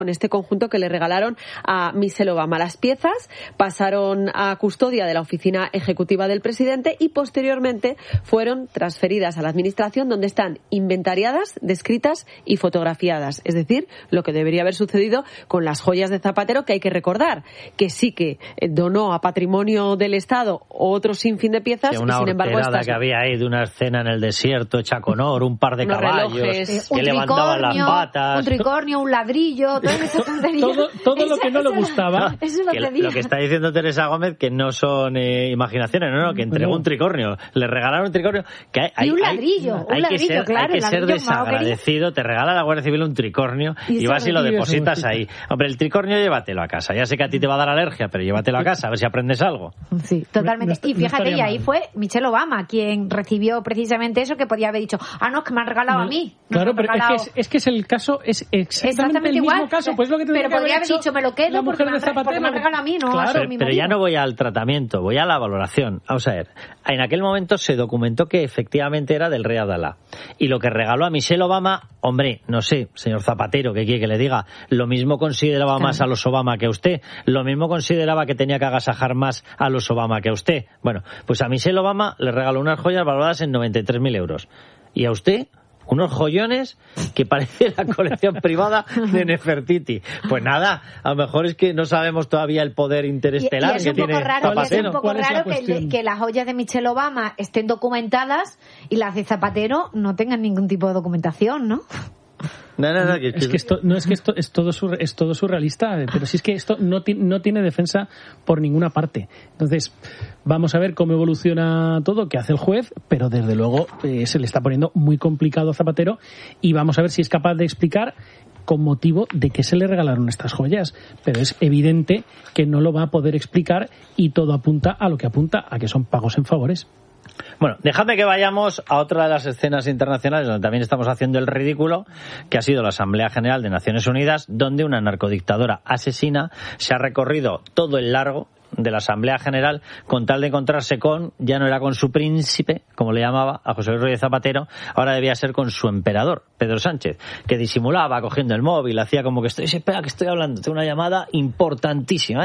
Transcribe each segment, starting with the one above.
con este conjunto que le regalaron a Michelle Obama. Las piezas pasaron a custodia de la oficina ejecutiva del presidente y posteriormente fueron transferidas a la administración, donde están inventariadas, descritas y fotografiadas. Es decir, lo que debería haber sucedido con las joyas de Zapatero, que hay que recordar que sí que donó a patrimonio del Estado otro sinfín de piezas, sí, una y sin embargo horterada que había ahí de una escena en el desierto hecha con oro, un par de caballos relojes, que levantaban las patas, un tricornio, un ladrillo, todo lo que no le gustaba. Lo que está diciendo Teresa Gómez que no son imaginaciones, no, que entregó un tricornio, le regalaron un tricornio, que hay, y un ladrillo, hay que ser desagradecido. Te regala la Guardia Civil un tricornio y vas y lo depositas ahí. Hombre, el tricornio llévatelo a casa, ya sé que a ti te va a dar alergia, pero llévatelo a casa a ver si aprendes algo. Sí, totalmente. Y fíjate, y ahí fue Michelle Obama quien recibió precisamente eso, que podía haber dicho, no, es que me han regalado a mí. Claro, pero es que es el caso, es exactamente el mismo caso. Pues lo que pero podría haber dicho, me lo quedo porque me han regalado a mí, no. Claro, pero ya no voy al tratamiento, voy a la valoración. Vamos a ver, en aquel momento se documentó que efectivamente era del rey Abdalá. Y lo que regaló a Michelle Obama, hombre, no sé, señor Zapatero, ¿qué quiere que le diga? Lo mismo consideraba más a los Obama que a usted. Lo mismo consideraba que tenía que agasajar más a los Obama que a usted. Bueno, pues a Michelle Obama le regaló unas joyas valoradas en 93.000 euros. ¿Y a usted? Unos joyones que parece la colección privada de Nefertiti. Pues nada, a lo mejor es que no sabemos todavía el poder interestelar que tiene Zapatero. Es un poco raro que las joyas de Michelle Obama estén documentadas y las de Zapatero no tengan ningún tipo de documentación, ¿no? No, esto es todo surrealista, pero si es que esto no tiene defensa por ninguna parte. Entonces, vamos a ver cómo evoluciona todo, qué hace el juez, pero desde luego se le está poniendo muy complicado a Zapatero y vamos a ver si es capaz de explicar con motivo de que se le regalaron estas joyas, pero es evidente que no lo va a poder explicar y todo apunta a lo que apunta, a que son pagos en favores. Bueno, dejadme que vayamos a otra de las escenas internacionales donde también estamos haciendo el ridículo, que ha sido la Asamblea General de Naciones Unidas, donde una narcodictadora asesina se ha recorrido todo el largo de la Asamblea General con tal de encontrarse con, ya no era con su príncipe, como le llamaba a José Luis Rodríguez Zapatero, ahora debía ser con su emperador, Pedro Sánchez, que disimulaba cogiendo el móvil, hacía como que espera que estoy hablando, tengo una llamada importantísima.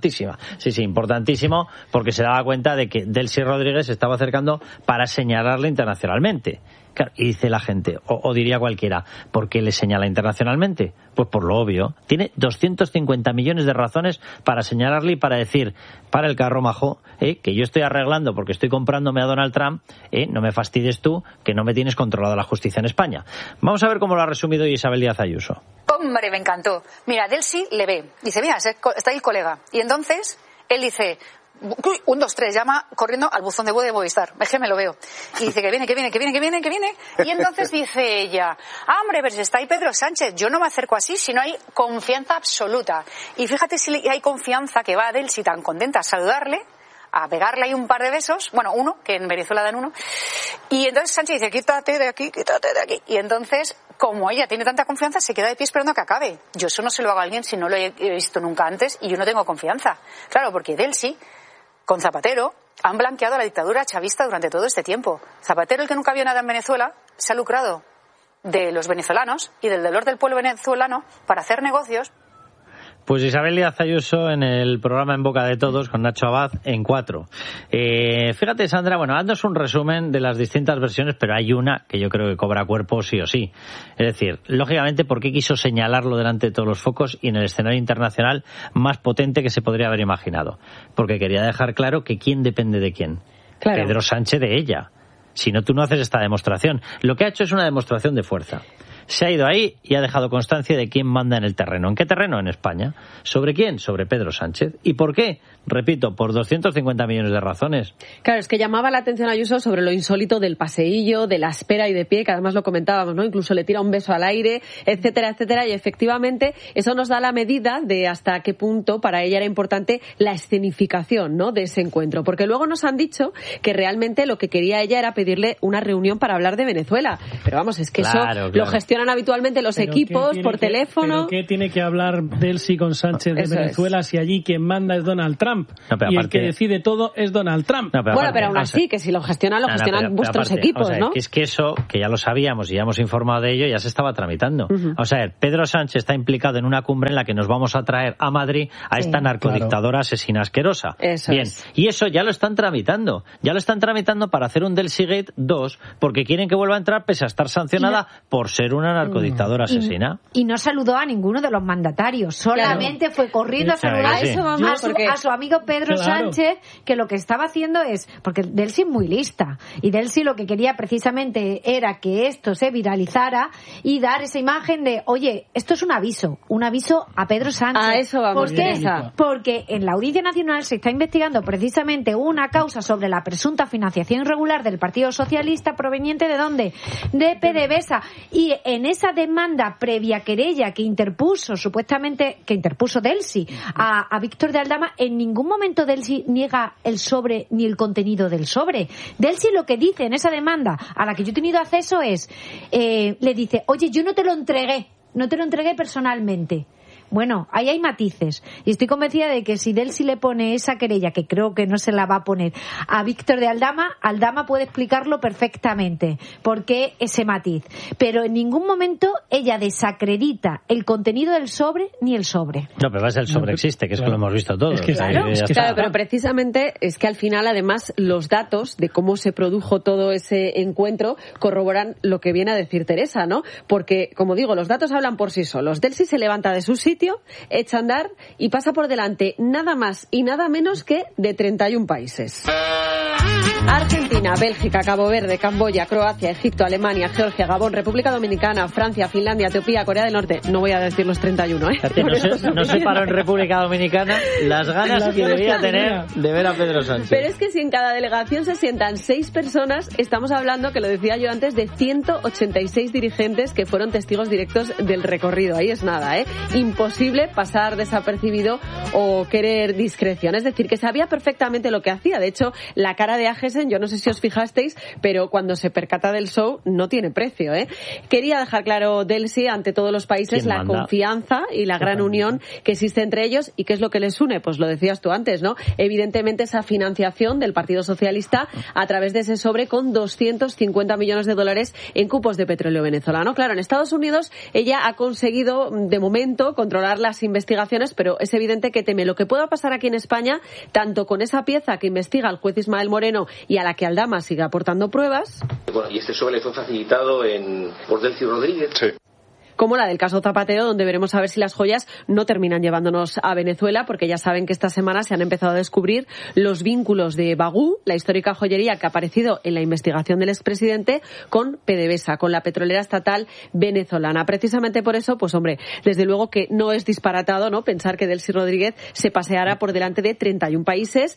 Sí, importantísimo, porque se daba cuenta de que Delcy Rodríguez se estaba acercando para señalarle internacionalmente. Claro, y dice la gente, o diría cualquiera, ¿por qué le señala internacionalmente? Pues por lo obvio. Tiene 250 millones de razones para señalarle y para decir, para el carro majo, que yo estoy arreglando porque estoy comprándome a Donald Trump, no me fastidies tú, que no me tienes controlada la justicia en España. Vamos a ver cómo lo ha resumido Isabel Díaz Ayuso. Hombre, me encantó. Mira, Delcy le ve, dice, mira, está ahí el colega. Y entonces él dice, 1, 2, 3, llama corriendo al buzón de voz de Movistar. Es que me lo veo. Y dice que viene. Y entonces dice ella, hombre, pero si está ahí Pedro Sánchez, yo no me acerco así si no hay confianza absoluta. Y fíjate si hay confianza que va a Delcy tan contenta a saludarle, a pegarle ahí un par de besos, bueno, uno, que en Venezuela dan uno. Y entonces Sánchez dice, quítate de aquí. Y entonces, como ella tiene tanta confianza, se queda de pie esperando a que acabe. Yo eso no se lo hago a alguien si no lo he visto nunca antes y yo no tengo confianza. Claro, porque Delcy con Zapatero han blanqueado la dictadura chavista durante todo este tiempo. Zapatero, el que nunca vio nada en Venezuela, se ha lucrado de los venezolanos y del dolor del pueblo venezolano para hacer negocios. Pues Isabel Díaz Ayuso en el programa En Boca de Todos con Nacho Abad en 4. Fíjate, Sandra, haznos un resumen de las distintas versiones, pero hay una que yo creo que cobra cuerpo sí o sí. Es decir, lógicamente, ¿por qué quiso señalarlo delante de todos los focos y en el escenario internacional más potente que se podría haber imaginado? Porque quería dejar claro que quién depende de quién. Claro. Pedro Sánchez de ella. Si no, tú no haces esta demostración. Lo que ha hecho es una demostración de fuerza. Se ha ido ahí y ha dejado constancia de quién manda en el terreno. ¿En qué terreno? En España. ¿Sobre quién? Sobre Pedro Sánchez. ¿Y por qué? Repito, por 250 millones de razones. Claro, es que llamaba la atención a Ayuso sobre lo insólito del paseillo, de la espera y de pie, que además lo comentábamos, ¿no? Incluso le tira un beso al aire, etcétera, etcétera. Y efectivamente eso nos da la medida de hasta qué punto para ella era importante la escenificación, ¿no?, de ese encuentro. Porque luego nos han dicho que realmente lo que quería ella era pedirle una reunión para hablar de Venezuela. Pero vamos, es que eso lo gestiona gestionan habitualmente los equipos por teléfono. ¿Pero qué tiene que hablar Delcy con Sánchez de Venezuela si allí quien manda es Donald Trump? Y el que decide todo es Donald Trump. Pero aún así, que si lo gestionan vuestros equipos, ¿no? Es que eso, que ya lo sabíamos y ya hemos informado de ello, ya se estaba tramitando. O sea, Pedro Sánchez está implicado en una cumbre en la que nos vamos a traer a Madrid a esta narcodictadora asesina asquerosa. Y eso ya lo están tramitando. Ya lo están tramitando para hacer un Delsigate 2, porque quieren que vuelva a entrar pese a estar sancionada por ser una narcodictadora asesina. Y no saludó a ninguno de los mandatarios, solamente fue corriendo a saludar a su amigo Pedro Sánchez, que lo que estaba haciendo es, porque Delcy es muy lista, y Delcy lo que quería precisamente era que esto se viralizara y dar esa imagen de, oye, esto es un aviso a Pedro Sánchez. A eso vamos. ¿Por qué? Porque en la Audiencia Nacional se está investigando precisamente una causa sobre la presunta financiación irregular del Partido Socialista, proveniente ¿de dónde? De PDVSA. Y en esa demanda previa querella que interpuso Delcy a Víctor de Aldama, en ningún momento Delcy niega el sobre ni el contenido del sobre. Delcy lo que dice en esa demanda a la que yo he tenido acceso es, le dice, oye, yo no te lo entregué personalmente. Bueno, ahí hay matices. Y estoy convencida de que si Delcy le pone esa querella, que creo que no se la va a poner, a Víctor de Aldama, Aldama puede explicarlo perfectamente. ¿Por qué ese matiz? Pero en ningún momento ella desacredita el contenido del sobre ni el sobre. No, pero el sobre existe, que es que lo hemos visto todos. Claro, pero precisamente es que al final, además, los datos de cómo se produjo todo ese encuentro corroboran lo que viene a decir Teresa, ¿no? Porque, como digo, los datos hablan por sí solos. Delcy se levanta de su sitio, echa a andar y pasa por delante nada más y nada menos que de 31 países. Argentina, Bélgica, Cabo Verde, Camboya, Croacia, Egipto, Alemania, Georgia, Gabón, República Dominicana, Francia, Finlandia, Etiopía, Corea del Norte. No voy a decir los 31, ¿eh? No se paró en República Dominicana las ganas que debía tener de ver a Pedro Sánchez. Pero es que si en cada delegación se sientan 6 personas, estamos hablando, que lo decía yo antes, de 186 dirigentes que fueron testigos directos del recorrido. Ahí es nada, ¿eh? Imposible pasar desapercibido o querer discreción. Es decir, que sabía perfectamente lo que hacía. De hecho, la cara de Agesen, yo no sé si os fijasteis, pero cuando se percata del show no tiene precio, ¿eh? Quería dejar claro Delcy ante todos los países la confianza y la gran unión que existe entre ellos. ¿Y qué es lo que les une? Pues lo decías tú antes, ¿no? Evidentemente esa financiación del Partido Socialista a través de ese sobre con 250 millones de dólares en cupos de petróleo venezolano. Claro, en Estados Unidos ella ha conseguido de momento controlar las investigaciones, pero es evidente que teme lo que pueda pasar aquí en España, tanto con esa pieza que investiga el juez Ismael Moreno y a la que Aldama sigue aportando pruebas. Bueno, y este sobre le fue facilitado por Delcy Rodríguez. Sí. Como la del caso Zapatero, donde veremos a ver si las joyas no terminan llevándonos a Venezuela, porque ya saben que esta semana se han empezado a descubrir los vínculos de Bagú, la histórica joyería que ha aparecido en la investigación del expresidente, con PDVSA, con la petrolera estatal venezolana. Precisamente por eso, pues hombre, desde luego que no es disparatado, ¿no?, pensar que Delcy Rodríguez se paseara por delante de 31 países,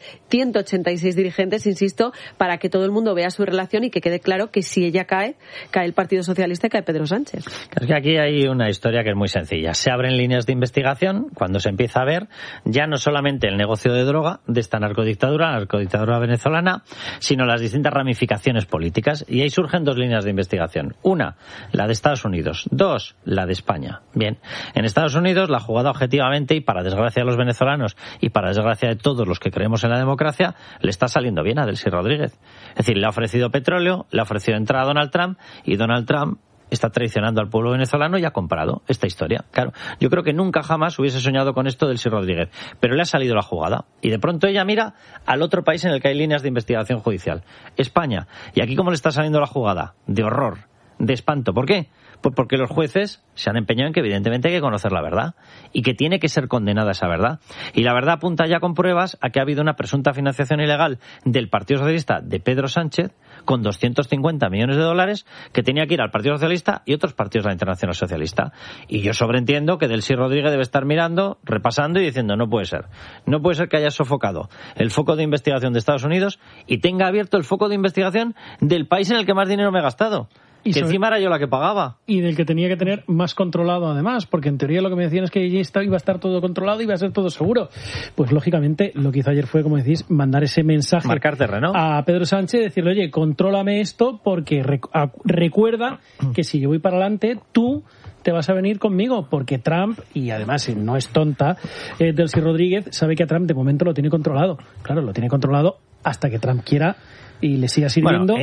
186 dirigentes, insisto, para que todo el mundo vea su relación y que quede claro que si ella cae el Partido Socialista y cae Pedro Sánchez. Es que aquí hay una historia que es muy sencilla. Se abren líneas de investigación cuando se empieza a ver ya no solamente el negocio de droga de esta narcodictadura venezolana, sino las distintas ramificaciones políticas. Y ahí surgen 2 líneas de investigación. Una, la de Estados Unidos. 2, la de España. Bien, en Estados Unidos la jugada objetivamente, y para desgracia de los venezolanos y para desgracia de todos los que creemos en la democracia, le está saliendo bien a Delcy Rodríguez. Es decir, le ha ofrecido petróleo, le ha ofrecido entrada a Donald Trump, y Donald Trump está traicionando al pueblo venezolano y ha comprado esta historia. Claro, yo creo que nunca jamás hubiese soñado con esto Delcy Rodríguez, pero le ha salido la jugada. Y de pronto ella mira al otro país en el que hay líneas de investigación judicial, España. Y aquí, ¿cómo le está saliendo la jugada? De horror, de espanto. ¿Por qué? Pues porque los jueces se han empeñado en que evidentemente hay que conocer la verdad y que tiene que ser condenada esa verdad. Y la verdad apunta ya con pruebas a que ha habido una presunta financiación ilegal del Partido Socialista de Pedro Sánchez con 250 millones de dólares que tenía que ir al Partido Socialista y otros partidos de la Internacional Socialista. Y yo sobreentiendo que Delcy Rodríguez debe estar mirando, repasando y diciendo no puede ser. No puede ser que haya sofocado el foco de investigación de Estados Unidos y tenga abierto el foco de investigación del país en el que más dinero me he gastado. que encima era yo la que pagaba. Y del que tenía que tener más controlado además, porque en teoría lo que me decían es que iba a estar todo controlado y iba a ser todo seguro. Pues lógicamente lo que hizo ayer fue, como decís, mandar ese mensaje marcar terreno a Pedro Sánchez, decirle, oye, contrólame esto porque recuerda que si yo voy para adelante, tú te vas a venir conmigo, porque Trump, y además no es tonta, Delcy Rodríguez sabe que a Trump de momento lo tiene controlado. Claro, lo tiene controlado hasta que Trump quiera y le siga sirviendo.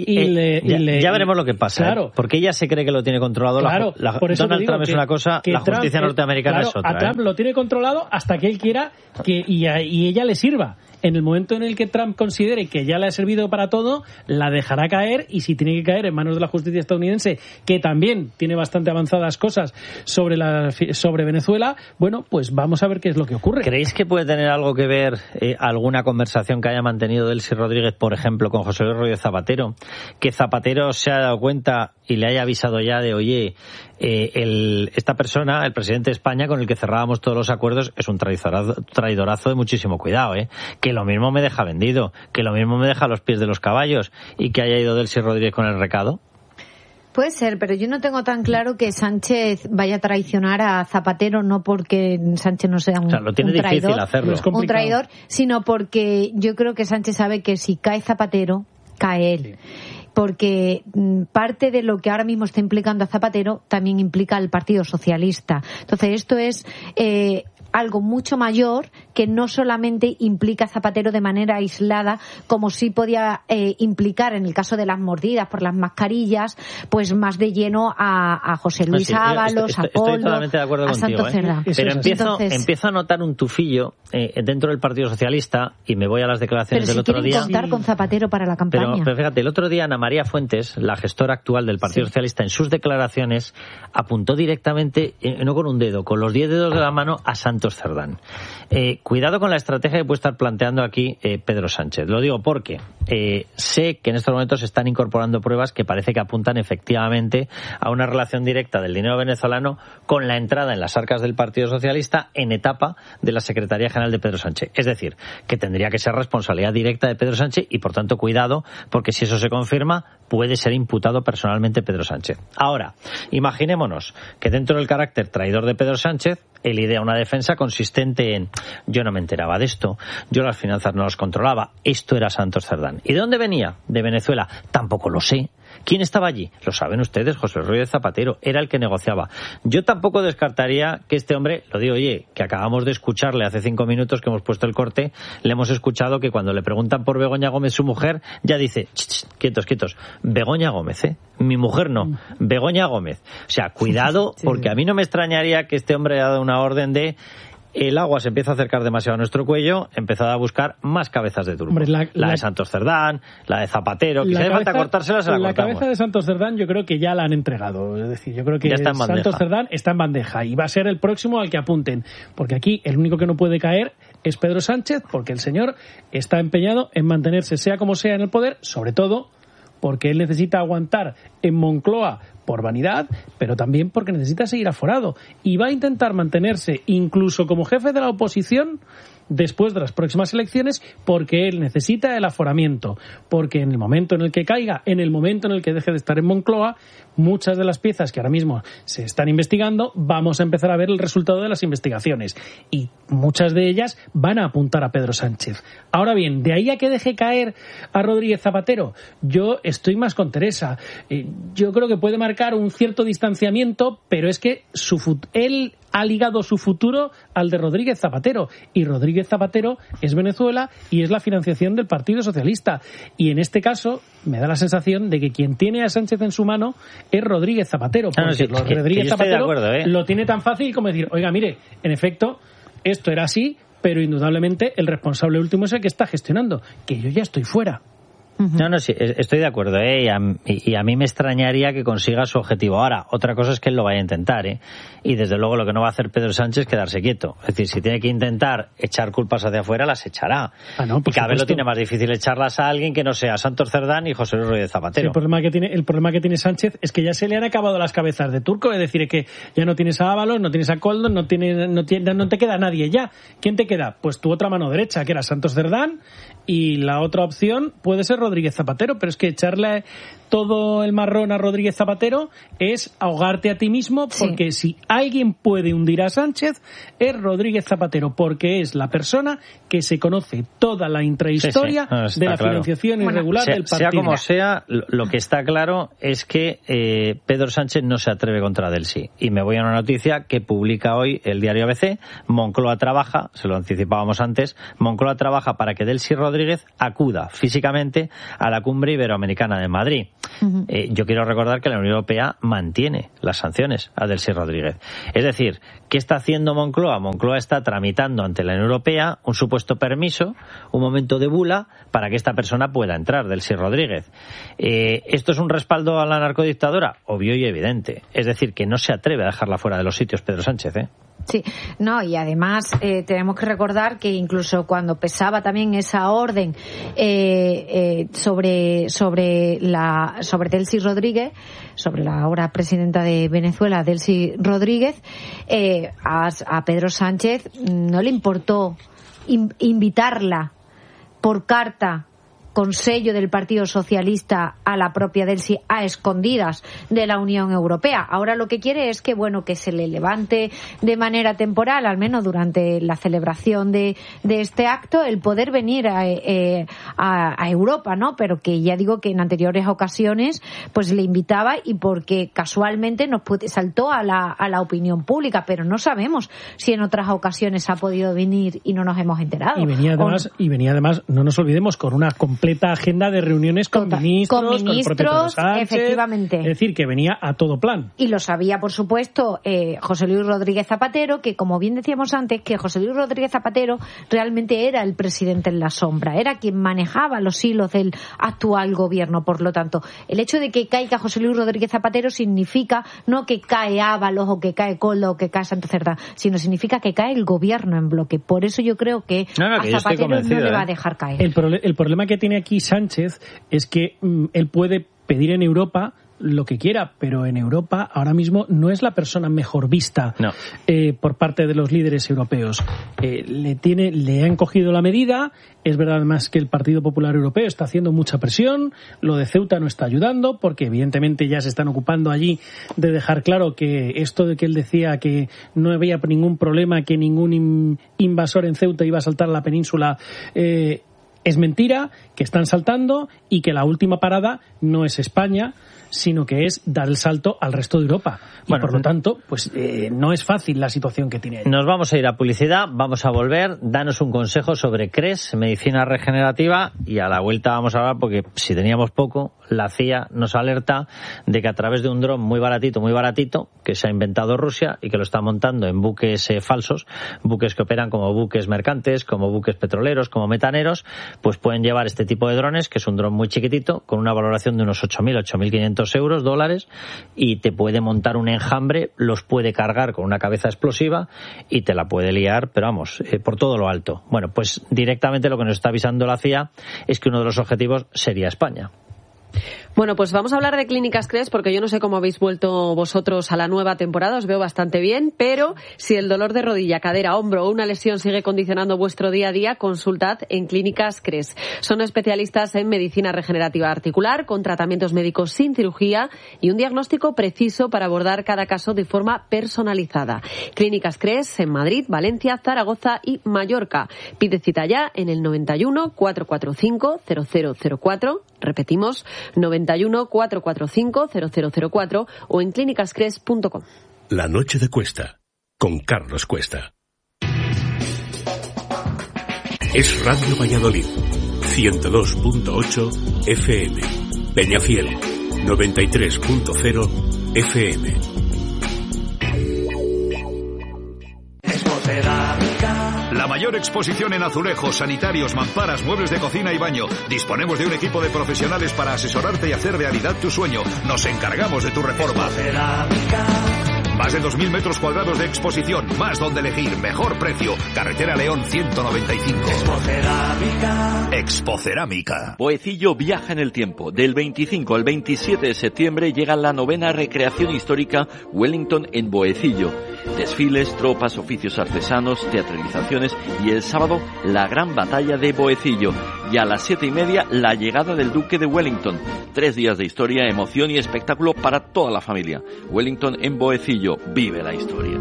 Ya veremos lo que pasa, claro, porque ella se cree que lo tiene controlado. Claro, por eso Donald Trump es una cosa, la justicia norteamericana es otra. A Trump lo tiene controlado hasta que él quiera y ella le sirva. En el momento en el que Trump considere que ya le ha servido para todo, la dejará caer, y si tiene que caer en manos de la justicia estadounidense, que también tiene bastante avanzadas cosas sobre Venezuela, bueno, pues vamos a ver qué es lo que ocurre. ¿Creéis que puede tener algo que ver alguna conversación que haya mantenido Delcy Rodríguez, por ejemplo, con José Luis Rodríguez Zapatero? Que Zapatero se haya dado cuenta y le haya avisado ya de, oye, esta persona, el presidente de España, con el que cerrábamos todos los acuerdos, es un traidorazo de muchísimo cuidado, que lo mismo me deja vendido, que lo mismo me deja a los pies de los caballos, y que haya ido Delcy Rodríguez con el recado. Puede ser, pero yo no tengo tan claro que Sánchez vaya a traicionar a Zapatero, no porque Sánchez no sea un traidor. Lo tiene difícil hacerlo. Un traidor, sino porque yo creo que Sánchez sabe que si cae Zapatero, cae él. Sí. Porque parte de lo que ahora mismo está implicando a Zapatero también implica al Partido Socialista. Entonces esto es algo mucho mayor, que no solamente implica a Zapatero de manera aislada, como sí podía implicar en el caso de las mordidas por las mascarillas, pues más de lleno a José Luis Ábalos, a Polo, estoy totalmente de acuerdo a Santos Cerdán. Pero empiezo a notar un tufillo dentro del Partido Socialista, y me voy a las declaraciones del otro día. Pero si quieren contar con Zapatero para la campaña. Pero fíjate, el otro día Ana María Fuentes, la gestora actual del Partido Socialista, en sus declaraciones apuntó directamente, no con un dedo, con los 10 dedos de la mano, a Santos Cerdán. Cuidado con la estrategia que puede estar planteando aquí Pedro Sánchez. Lo digo porque sé que en estos momentos se están incorporando pruebas que parece que apuntan efectivamente a una relación directa del dinero venezolano con la entrada en las arcas del Partido Socialista en etapa de la Secretaría General de Pedro Sánchez. Es decir, que tendría que ser responsabilidad directa de Pedro Sánchez, y por tanto cuidado, porque si eso se confirma, puede ser imputado personalmente Pedro Sánchez. Ahora, imaginémonos que dentro del carácter traidor de Pedro Sánchez, él idea una defensa consistente en: yo no me enteraba de esto, yo las finanzas no las controlaba, esto era Santos Cerdán. ¿Y de dónde venía? De Venezuela. Tampoco lo sé. ¿Quién estaba allí? Lo saben ustedes, José Rodríguez Zapatero, era el que negociaba. Yo tampoco descartaría que este hombre, lo digo, oye, que acabamos de escucharle hace 5 minutos que hemos puesto el corte, le hemos escuchado que cuando le preguntan por Begoña Gómez, su mujer, ya dice: quietos, Begoña Gómez, mi mujer no, Begoña Gómez. O sea, cuidado, porque a mí no me extrañaría que este hombre haya dado una orden de: el agua se empieza a acercar demasiado a nuestro cuello, empezad a buscar más cabezas de turbo. Hombre, la de Santos Cerdán, la de Zapatero, que si hace falta cortársela, se la cortamos. La cabeza de Santos Cerdán yo creo que ya la han entregado. Es decir, yo creo que Santos Cerdán está en bandeja y va a ser el próximo al que apunten. Porque aquí el único que no puede caer es Pedro Sánchez, porque el señor está empeñado en mantenerse, sea como sea, en el poder, sobre todo porque él necesita aguantar en Moncloa por vanidad, pero también porque necesita seguir aforado. Y va a intentar mantenerse incluso como jefe de la oposición después de las próximas elecciones, porque él necesita el aforamiento, porque en el momento en el que caiga, en el momento en el que deje de estar en Moncloa, muchas de las piezas que ahora mismo se están investigando, vamos a empezar a ver el resultado de las investigaciones, y muchas de ellas van a apuntar a Pedro Sánchez. Ahora bien, de ahí a que deje caer a Rodríguez Zapatero, yo estoy más con Teresa. Yo creo que puede marcar un cierto distanciamiento, pero es que él ha ligado su futuro al de Rodríguez Zapatero, y Rodríguez Zapatero es Venezuela y es la financiación del Partido Socialista, y en este caso me da la sensación de que quien tiene a Sánchez en su mano es Rodríguez Zapatero, porque Rodríguez Zapatero lo tiene tan fácil como decir: oiga, mire, en efecto esto era así, pero indudablemente el responsable último es el que está gestionando, que yo ya estoy fuera. No, sí, estoy de acuerdo, y a mí me extrañaría que consiga su objetivo. Ahora, otra cosa es que él lo vaya a intentar, y desde luego lo que no va a hacer Pedro Sánchez es quedarse quieto. Es decir, si tiene que intentar echar culpas hacia afuera, las echará. Y cada vez lo tiene más difícil echarlas a alguien que no sea Santos Cerdán y José Luis Rodríguez Zapatero. Sí, el problema que tiene Sánchez es que ya se le han acabado las cabezas de turco, es decir, que ya no tienes a Ábalos, no tienes a Koldo, no te queda nadie ya. ¿Quién te queda? Pues tu otra mano derecha, que era Santos Cerdán, y la otra opción puede ser Rodríguez Zapatero, pero es que echarle todo el marrón a Rodríguez Zapatero es ahogarte a ti mismo, porque si alguien puede hundir a Sánchez es Rodríguez Zapatero, porque es la persona que se conoce toda la intrahistoria de la financiación irregular del partido. Sea como sea, lo que está claro es que Pedro Sánchez no se atreve contra Del Sí. Y me voy a una noticia que publica hoy el diario ABC. Moncloa trabaja, se lo anticipábamos antes, Moncloa trabaja para que Delcy Rodríguez acuda físicamente a la cumbre iberoamericana de Madrid. Yo quiero recordar que la Unión Europea mantiene las sanciones a Delcy Rodríguez. Es decir, ¿qué está haciendo Moncloa? Moncloa está tramitando ante la Unión Europea un supuesto permiso, un momento de bula, para que esta persona pueda entrar, Delcy Rodríguez. ¿Esto es un respaldo a la narcodictadura? Obvio y evidente. Es decir, que no se atreve a dejarla fuera de los sitios Pedro Sánchez, Sí, no, y además tenemos que recordar que incluso cuando pesaba también esa orden sobre Delcy Rodríguez, sobre la ahora presidenta de Venezuela, Delcy Rodríguez, a Pedro Sánchez no le importó invitarla por carta con sello del Partido Socialista a la propia Delcy a escondidas de la Unión Europea. Ahora lo que quiere es que se le levante de manera temporal, al menos durante la celebración de este acto, el poder venir a Europa, ¿no? Pero que ya digo que en anteriores ocasiones pues le invitaba, y porque casualmente saltó a la opinión pública, pero no sabemos si en otras ocasiones ha podido venir y no nos hemos enterado. Y venía además, no nos olvidemos, con una completa agenda de reuniones con ministros, con el propio Pedro Sánchez, efectivamente. Es decir, que venía a todo plan. Y lo sabía, por supuesto, José Luis Rodríguez Zapatero, que como bien decíamos antes, que José Luis Rodríguez Zapatero realmente era el presidente en la sombra, era quien manejaba los hilos del actual gobierno. Por lo tanto, el hecho de que caiga José Luis Rodríguez Zapatero significa no que cae Ábalos o que cae Koldo o que cae Santos Cerdá, sino significa que cae el gobierno en bloque. Por eso yo creo que a Zapatero no le va a dejar caer. El problema que tiene aquí Sánchez es que él puede pedir en Europa lo que quiera, pero en Europa ahora mismo no es la persona mejor vista por parte de los líderes europeos. Le han cogido la medida. Es verdad además que el Partido Popular Europeo está haciendo mucha presión. Lo de Ceuta no está ayudando, porque evidentemente ya se están ocupando allí de dejar claro que esto de que él decía que no había ningún problema, que ningún invasor en Ceuta iba a saltar a la península, es mentira, que están saltando, y que la última parada no es España, sino que es dar el salto al resto de Europa. Y por lo tanto, pues no es fácil la situación que tiene ahí. Nos vamos a ir a publicidad, vamos a volver. Danos un consejo sobre CRES, medicina regenerativa, y a la vuelta vamos a hablar, porque si teníamos poco, la CIA nos alerta de que a través de un dron muy baratito, que se ha inventado Rusia y que lo está montando en buques falsos, buques que operan como buques mercantes, como buques petroleros, como metaneros, pues pueden llevar este tipo de drones, que es un dron muy chiquitito, con una valoración de unos 8.500 euros, dólares, y te puede montar un enjambre, los puede cargar con una cabeza explosiva y te la puede liar, pero vamos, por todo lo alto. Bueno, pues directamente lo que nos está avisando la CIA es que uno de los objetivos sería España. Bueno, pues vamos a hablar de Clínicas CRES, porque yo no sé cómo habéis vuelto vosotros a la nueva temporada, os veo bastante bien, pero si el dolor de rodilla, cadera, hombro o una lesión sigue condicionando vuestro día a día, consultad en Clínicas CRES. Son especialistas en medicina regenerativa articular, con tratamientos médicos sin cirugía y un diagnóstico preciso para abordar cada caso de forma personalizada. Clínicas CRES en Madrid, Valencia, Zaragoza y Mallorca. Pide cita ya en el 91 445 0004, repetimos, 91 445 0004 o en clínicascres.com. La noche de Cuesta, con Carlos Cuesta. Es Radio Valladolid, 102.8 FM. Peñafiel, 93.0 FM. La mayor exposición en azulejos, sanitarios, mamparas, muebles de cocina y baño. Disponemos de un equipo de profesionales para asesorarte y hacer realidad tu sueño. Nos encargamos de tu reforma. Más de 2.000 metros cuadrados de exposición, más donde elegir, mejor precio. Carretera León 195. Expocerámica. Boecillo viaja en el tiempo. Del 25 al 27 de septiembre llega la 9ª recreación histórica Wellington en Boecillo. Desfiles, tropas, oficios artesanos, teatralizaciones y el sábado la gran batalla de Boecillo. Y a las 7:30, la llegada del Duque de Wellington. 3 días de historia, emoción y espectáculo para toda la familia. Wellington en Boecillo, vive la historia.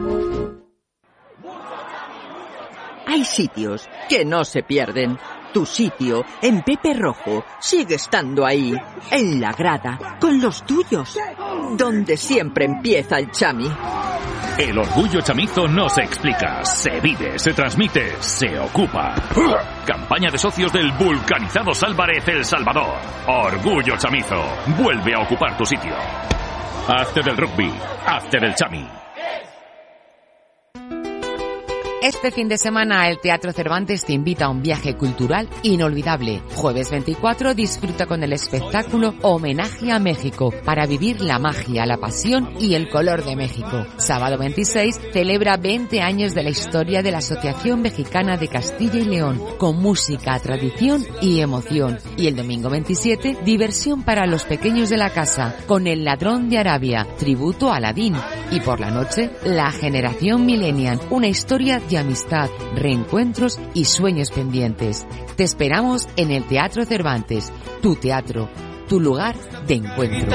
Hay sitios que no se pierden. Tu sitio, en Pepe Rojo, sigue estando ahí, en la grada, con los tuyos, donde siempre empieza el chami. El orgullo chamizo no se explica, se vive, se transmite, se ocupa. Campaña de socios del Vulcanizados Álvarez El Salvador. Orgullo chamizo, vuelve a ocupar tu sitio. Hazte del rugby, hazte del chami. Este fin de semana el Teatro Cervantes te invita a un viaje cultural inolvidable. Jueves 24 disfruta con el espectáculo Homenaje a México para vivir la magia, la pasión y el color de México. Sábado 26 celebra 20 años de la historia de la Asociación Mexicana de Castilla y León con música, tradición y emoción. Y el domingo 27 diversión para los pequeños de la casa con El Ladrón de Arabia, tributo a Aladín. Y por la noche La Generación Millennial, una historia de amistad, reencuentros y sueños pendientes. Te esperamos en el Teatro Cervantes, tu teatro, tu lugar de encuentro.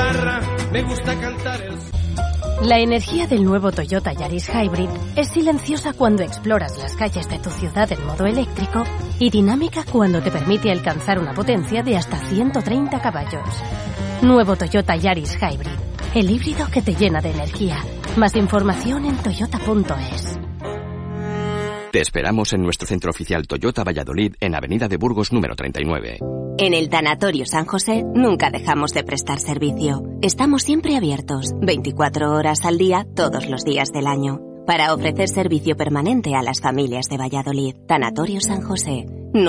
La energía del nuevo Toyota Yaris Hybrid es silenciosa cuando exploras las calles de tu ciudad en modo eléctrico y dinámica cuando te permite alcanzar una potencia de hasta 130 caballos. Nuevo Toyota Yaris Hybrid, el híbrido que te llena de energía. Más información en toyota.es. Te esperamos en nuestro centro oficial Toyota Valladolid en Avenida de Burgos número 39. En el Tanatorio San José nunca dejamos de prestar servicio. Estamos siempre abiertos, 24 horas al día, todos los días del año, para ofrecer servicio permanente a las familias de Valladolid. Tanatorio San José,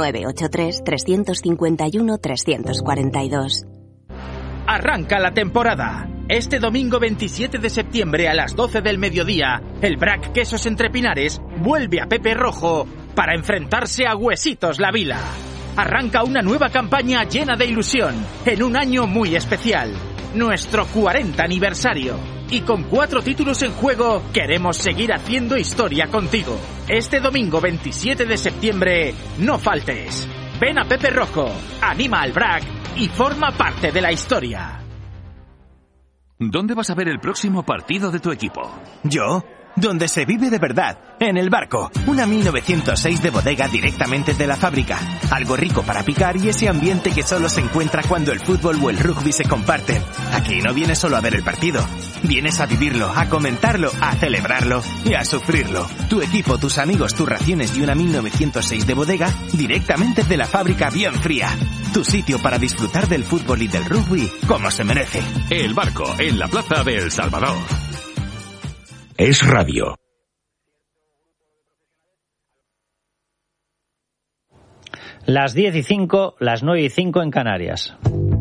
983-351-342. Arranca la temporada. Este domingo 27 de septiembre a las 12 del mediodía, el Brac Quesos Entre Pinares vuelve a Pepe Rojo para enfrentarse a Huesitos La Vila. Arranca una nueva campaña llena de ilusión en un año muy especial, nuestro 40 aniversario. Y con 4 títulos en juego, queremos seguir haciendo historia contigo. Este domingo 27 de septiembre, no faltes. Ven a Pepe Rojo, anima al Brac y forma parte de la historia. ¿Dónde vas a ver el próximo partido de tu equipo? ¿Yo? Donde se vive de verdad, en El Barco, una 1906 de bodega directamente de la fábrica. Algo rico para picar y ese ambiente que solo se encuentra cuando el fútbol o el rugby se comparten. Aquí no vienes solo a ver el partido, vienes a vivirlo, a comentarlo, a celebrarlo y a sufrirlo. Tu equipo, tus amigos, tus raciones y una 1906 de bodega directamente de la fábrica bien fría. Tu sitio para disfrutar del fútbol y del rugby como se merece. El Barco, en la plaza de El Salvador. Es radio. Las 10:05, las 9:05 en Canarias.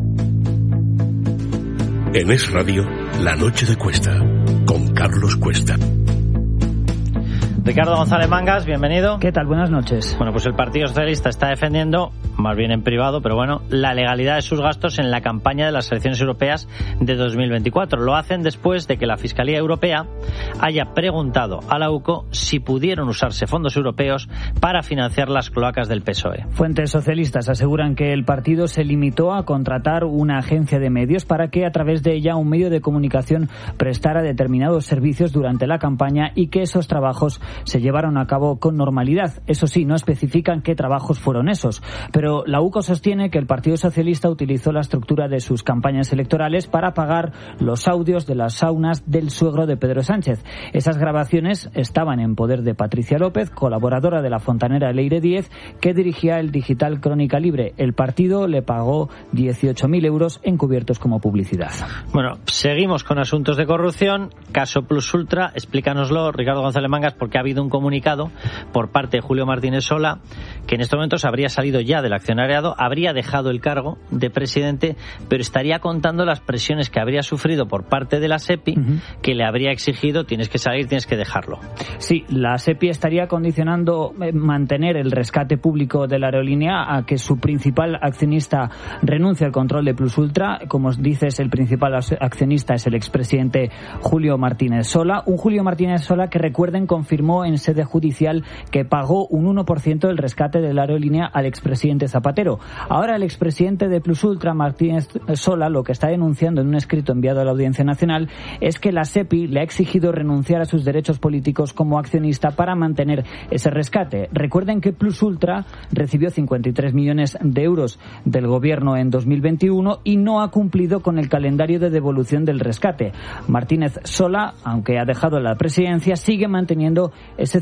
En Es Radio, La Noche de Cuesta, con Carlos Cuesta. Ricardo González Mangas, bienvenido. ¿Qué tal? Buenas noches. Bueno, pues el Partido Socialista está defendiendo, más bien en privado, pero bueno, la legalidad de sus gastos en la campaña de las elecciones europeas de 2024. Lo hacen después de que la Fiscalía Europea haya preguntado a la UCO si pudieron usarse fondos europeos para financiar las cloacas del PSOE. Fuentes socialistas aseguran que el partido se limitó a contratar una agencia de medios para que a través de ella un medio de comunicación prestara determinados servicios durante la campaña y que esos trabajos se llevaron a cabo con normalidad. Eso sí, no especifican qué trabajos fueron esos, pero la UCO sostiene que el Partido Socialista utilizó la estructura de sus campañas electorales para pagar los audios de las saunas del suegro de Pedro Sánchez. Esas grabaciones estaban en poder de Patricia López, colaboradora de la fontanera Leire Díez, que dirigía el digital Crónica Libre. El partido le pagó 18.000 euros encubiertos como publicidad. Bueno, seguimos con asuntos de corrupción. Caso Plus Ultra, explícanoslo, Ricardo González Mangas, porque ha habido un comunicado por parte de Julio Martínez Sola, que en estos momentos habría salido ya del accionariado, habría dejado el cargo de presidente, pero estaría contando las presiones que habría sufrido por parte de la SEPI, que le habría exigido: tienes que salir, tienes que dejarlo. Sí, la SEPI estaría condicionando mantener el rescate público de la aerolínea a que su principal accionista renuncie al control de Plus Ultra. Como dices, el principal accionista es el expresidente Julio Martínez Sola. Un Julio Martínez Sola que, recuerden, confirmó afirmó en sede judicial que pagó un 1% del rescate de la aerolínea al expresidente Zapatero. Ahora el expresidente de Plus Ultra, Martínez Sola, lo que está denunciando en un escrito enviado a la Audiencia Nacional es que la SEPI le ha exigido renunciar a sus derechos políticos como accionista para mantener ese rescate. Recuerden que Plus Ultra recibió 53 millones de euros del gobierno en 2021 y no ha cumplido con el calendario de devolución del rescate. Martínez Sola, aunque ha dejado la presidencia, sigue manteniendo ese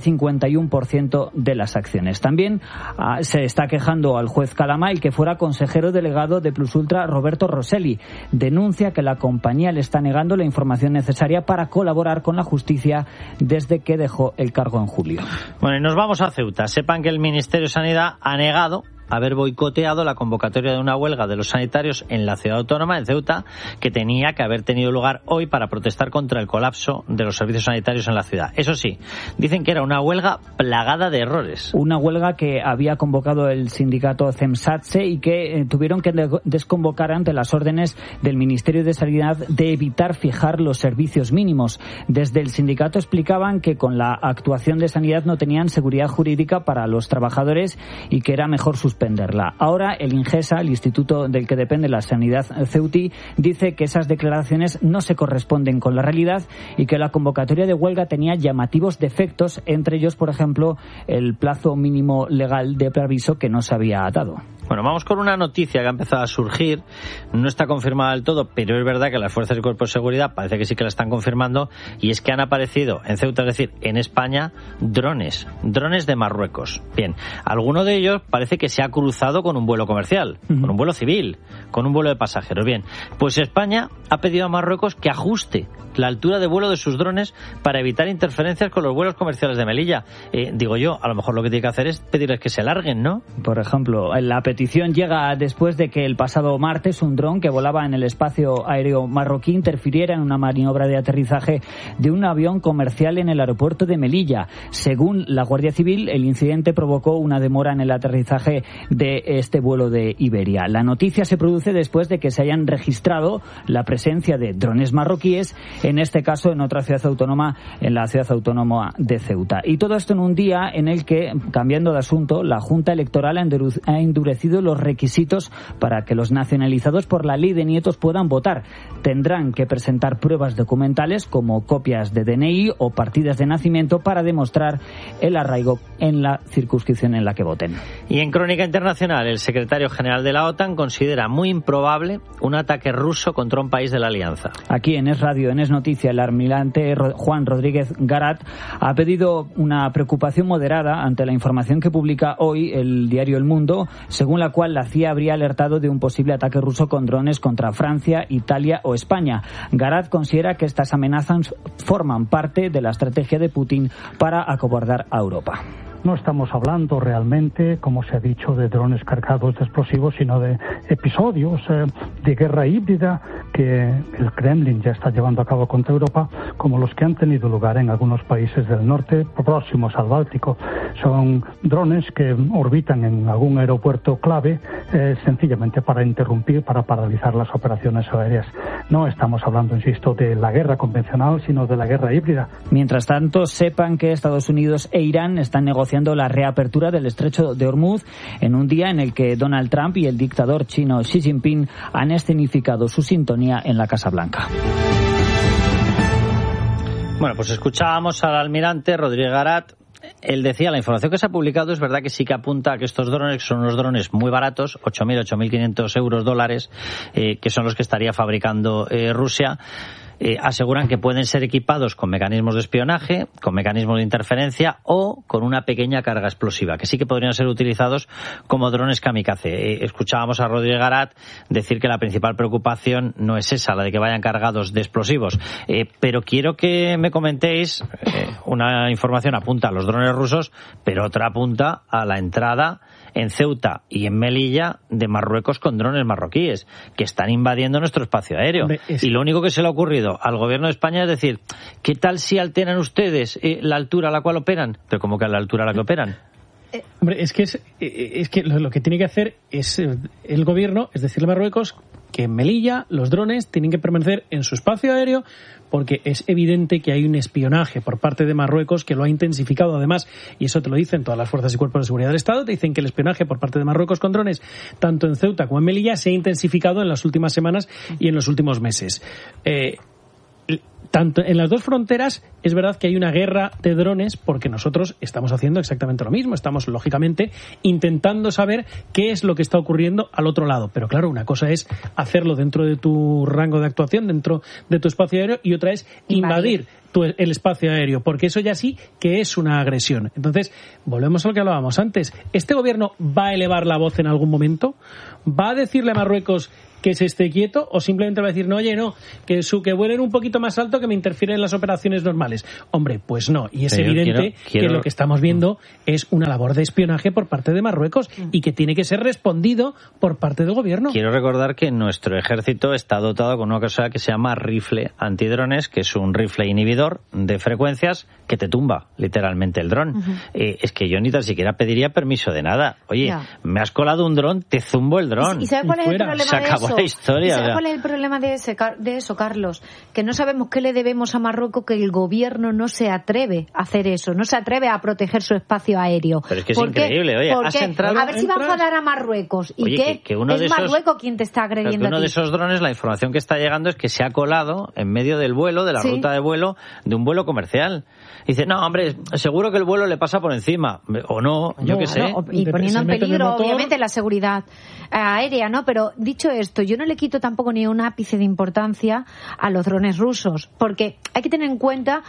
51% de las acciones. También se está quejando al juez Calamá el que fuera consejero delegado de Plus Ultra, Roberto Rosselli. Denuncia que la compañía le está negando la información necesaria para colaborar con la justicia desde que dejó el cargo en julio. Bueno, y nos vamos a Ceuta. Sepan que el Ministerio de Sanidad ha negado haber boicoteado la convocatoria de una huelga de los sanitarios en la ciudad autónoma, en Ceuta, que tenía que haber tenido lugar hoy para protestar contra el colapso de los servicios sanitarios en la ciudad. Eso sí, dicen que era una huelga plagada de errores. Una huelga que había convocado el sindicato CEMSATSE y que tuvieron que desconvocar ante las órdenes del Ministerio de Sanidad de evitar fijar los servicios mínimos. Desde el sindicato explicaban que con la actuación de Sanidad no tenían seguridad jurídica para los trabajadores y que era mejor suspenderla. Ahora el INGESA, el instituto del que depende la sanidad ceutí, dice que esas declaraciones no se corresponden con la realidad y que la convocatoria de huelga tenía llamativos defectos, entre ellos, por ejemplo, el plazo mínimo legal de preaviso que no se había dado. Bueno, vamos con una noticia que ha empezado a surgir, no está confirmada del todo, pero es verdad que las fuerzas y cuerpos de seguridad parece que sí que la están confirmando, y es que han aparecido en Ceuta, es decir, en España, drones de Marruecos. Bien, alguno de ellos parece que se ha cruzado con un vuelo comercial, con un vuelo civil, con un vuelo de pasajeros. Bien, pues España ha pedido a Marruecos que ajuste la altura de vuelo de sus drones para evitar interferencias con los vuelos comerciales de Melilla. Digo yo, a lo mejor lo que tiene que hacer es pedirles que se larguen, ¿no? Por ejemplo, la petición llega después de que el pasado martes un dron que volaba en el espacio aéreo marroquí interfiriera en una maniobra de aterrizaje de un avión comercial en el aeropuerto de Melilla. Según la Guardia Civil, el incidente provocó una demora en el aterrizaje de este vuelo de Iberia. La noticia se produce después de que se hayan registrado la presencia de drones marroquíes, en este caso en otra ciudad autónoma, en la ciudad autónoma de Ceuta. Y todo esto en un día en el que, cambiando de asunto, la Junta Electoral ha endurecido los requisitos para que los nacionalizados por la ley de nietos puedan votar. Tendrán que presentar pruebas documentales como copias de DNI o partidas de nacimiento para demostrar el arraigo en la circunscripción en la que voten. Y en crónica internacional, el secretario general de la OTAN considera muy improbable un ataque ruso contra un país de la Alianza. Aquí en Es Radio, en Es Noticia, el almirante Juan Rodríguez Garat ha pedido una preocupación moderada ante la información que publica hoy el diario El Mundo, según la cual la CIA habría alertado de un posible ataque ruso con drones contra Francia, Italia o España. Garat considera que estas amenazas forman parte de la estrategia de Putin para acobardar a Europa. No estamos hablando realmente, como se ha dicho, de drones cargados de explosivos, sino de episodios de guerra híbrida que el Kremlin ya está llevando a cabo contra Europa, como los que han tenido lugar en algunos países del norte próximos al Báltico. Son drones que orbitan en algún aeropuerto clave sencillamente para interrumpir, para paralizar las operaciones aéreas. No estamos hablando, insisto, de la guerra convencional, sino de la guerra híbrida. Mientras tanto, sepan que Estados Unidos e Irán están negociando la reapertura del estrecho de Hormuz en un día en el que Donald Trump y el dictador chino Xi Jinping han escenificado su sintonía en la Casa Blanca. Bueno, pues escuchábamos al almirante Rodríguez Garat. Él decía, la información que se ha publicado es verdad que sí que apunta a que estos drones son unos drones muy baratos, 8.500 euros, dólares, que son los que estaría fabricando Rusia. Aseguran que pueden ser equipados con mecanismos de espionaje, con mecanismos de interferencia o con una pequeña carga explosiva, que sí que podrían ser utilizados como drones kamikaze. Escuchábamos a Rodríguez Garat decir que la principal preocupación no es esa, la de que vayan cargados de explosivos. Pero quiero que me comentéis, una información apunta a los drones rusos, pero otra apunta a la entrada en Ceuta y en Melilla de Marruecos con drones marroquíes, que están invadiendo nuestro espacio aéreo. Y lo único que se le ha ocurrido al gobierno de España es decir, ¿qué tal si alteran ustedes la altura a la cual operan? Pero ¿cómo que a la altura a la que operan? Hombre, es que lo que tiene que hacer es el gobierno, es decirle a Marruecos que en Melilla los drones tienen que permanecer en su espacio aéreo porque es evidente que hay un espionaje por parte de Marruecos que lo ha intensificado además, y eso te lo dicen todas las fuerzas y cuerpos de seguridad del Estado, te dicen que el espionaje por parte de Marruecos con drones, tanto en Ceuta como en Melilla, se ha intensificado en las últimas semanas y en los últimos meses. Tanto en las dos fronteras es verdad que hay una guerra de drones porque nosotros estamos haciendo exactamente lo mismo, estamos lógicamente intentando saber qué es lo que está ocurriendo al otro lado, pero claro, una cosa es hacerlo dentro de tu rango de actuación, dentro de tu espacio aéreo, y otra es invadir el espacio aéreo, porque eso ya sí que es una agresión. Entonces, volvemos a lo que hablábamos antes. ¿Este gobierno va a elevar la voz en algún momento? ¿Va a decirle a Marruecos que se esté quieto, o simplemente va a decir, no, oye, no, que vuelen un poquito más alto, que me interfiere en las operaciones normales? Hombre, pues no, y es evidente que lo que estamos viendo es una labor de espionaje por parte de Marruecos y que tiene que ser respondido por parte del gobierno. Quiero recordar que nuestro ejército está dotado con una cosa que se llama rifle antidrones, que es un rifle inhibidor de frecuencias que te tumba literalmente el dron. Es que yo ni tan siquiera pediría permiso de nada. Oye, me has colado un dron, te zumbo el dron. ¿Y sabes cuál es el problema se acabó la historia. ¿Sabes cuál es el problema de eso, Carlos? Que no sabemos qué le debemos a Marruecos, que el gobierno no se atreve a hacer eso, no se atreve a proteger su espacio aéreo. Pero es que es increíble, oye, has entrado... A ver si va a enfadar a Marruecos. ¿Y oye, qué? Uno es de esos, Marruecos quien te está agrediendo a ti. Uno de esos drones, la información que está llegando es que se ha colado en medio del vuelo, de la ruta de vuelo, de un vuelo comercial. Dice, no, hombre, seguro que el vuelo le pasa por encima. O no, yo qué sé. Y poniendo en peligro, obviamente, la seguridad aérea, ¿no? Pero dicho esto, yo no le quito tampoco ni un ápice de importancia a los drones rusos, porque hay que tener en cuenta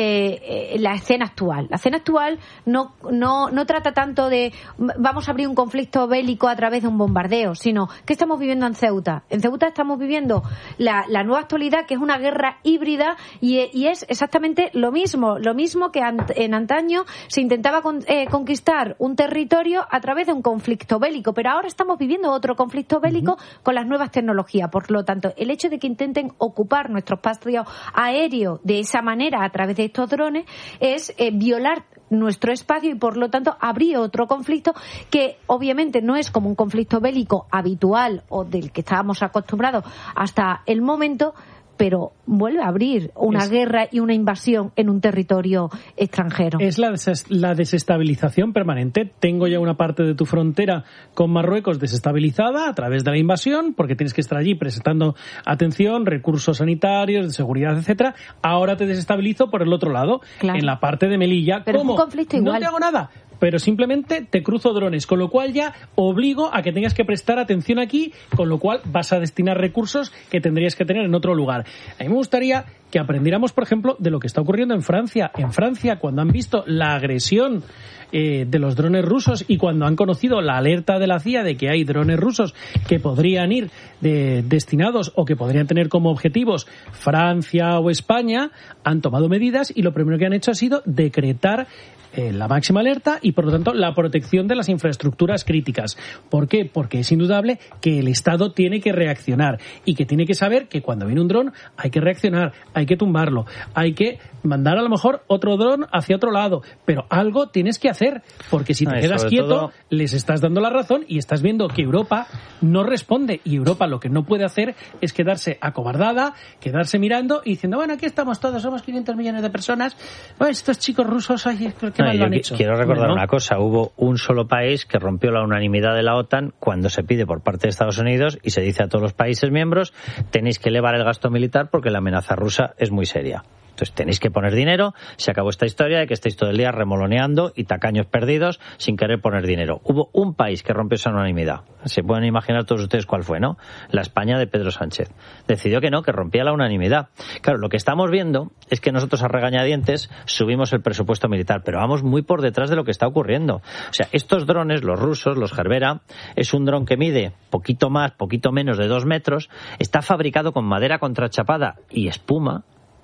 la escena actual. La escena actual no trata tanto de vamos a abrir un conflicto bélico a través de un bombardeo, sino ¿qué estamos viviendo en Ceuta? En Ceuta estamos viviendo la nueva actualidad, que es una guerra híbrida, y es exactamente lo mismo que en antaño se intentaba conquistar un territorio a través de un conflicto bélico, pero ahora estamos viviendo otro conflicto bélico con las nuevas tecnologías. Por lo tanto, el hecho de que intenten ocupar nuestro espacio aéreo de esa manera a través de estos drones es violar nuestro espacio y, por lo tanto, abrir otro conflicto que obviamente no es como un conflicto bélico habitual o del que estábamos acostumbrados hasta el momento, pero vuelve a abrir una guerra y una invasión en un territorio extranjero. Es la desestabilización permanente. Tengo ya una parte de tu frontera con Marruecos desestabilizada a través de la invasión, porque tienes que estar allí prestando atención, recursos sanitarios, de seguridad, etcétera. Ahora te desestabilizo por el otro lado, en la parte de Melilla. Pero ¿cómo? Es un conflicto igual. No te hago nada, pero simplemente te cruzo drones, con lo cual ya obligo a que tengas que prestar atención aquí, con lo cual vas a destinar recursos que tendrías que tener en otro lugar. A mí me gustaría que aprendiéramos, por ejemplo, de lo que está ocurriendo en Francia. En Francia, cuando han visto la agresión de los drones rusos y cuando han conocido la alerta de la CIA de que hay drones rusos que podrían ir destinados o que podrían tener como objetivos Francia o España, han tomado medidas y lo primero que han hecho ha sido decretar la máxima alerta y, por lo tanto, la protección de las infraestructuras críticas. ¿Por qué? Porque es indudable que el Estado tiene que reaccionar y que tiene que saber que cuando viene un dron hay que reaccionar, hay que tumbarlo, hay que mandar a lo mejor otro dron hacia otro lado, pero algo tienes que hacer, porque si te quedas quieto les estás dando la razón y estás viendo que Europa no responde, y Europa lo que no puede hacer es quedarse acobardada, quedarse mirando y diciendo, bueno, aquí estamos todos, somos 500 millones de personas, bueno, estos chicos rusos, ay, ¿qué mal lo han hecho? Quiero recordar una cosa, hubo un solo país que rompió la unanimidad de la OTAN cuando se pide por parte de Estados Unidos y se dice a todos los países miembros, tenéis que elevar el gasto militar porque la amenaza rusa es muy seria. Entonces tenéis que poner dinero, se acabó esta historia de que estáis todo el día remoloneando y tacaños perdidos sin querer poner dinero. Hubo un país que rompió esa unanimidad. Se pueden imaginar todos ustedes cuál fue, ¿no? La España de Pedro Sánchez. Decidió que no, que rompía la unanimidad. Claro, lo que estamos viendo es que nosotros a regañadientes subimos el presupuesto militar, pero vamos muy por detrás de lo que está ocurriendo. O sea, estos drones, los rusos, los Gerbera, es un dron que mide poquito más, poquito menos de 2 metros, está fabricado con madera contrachapada y espuma.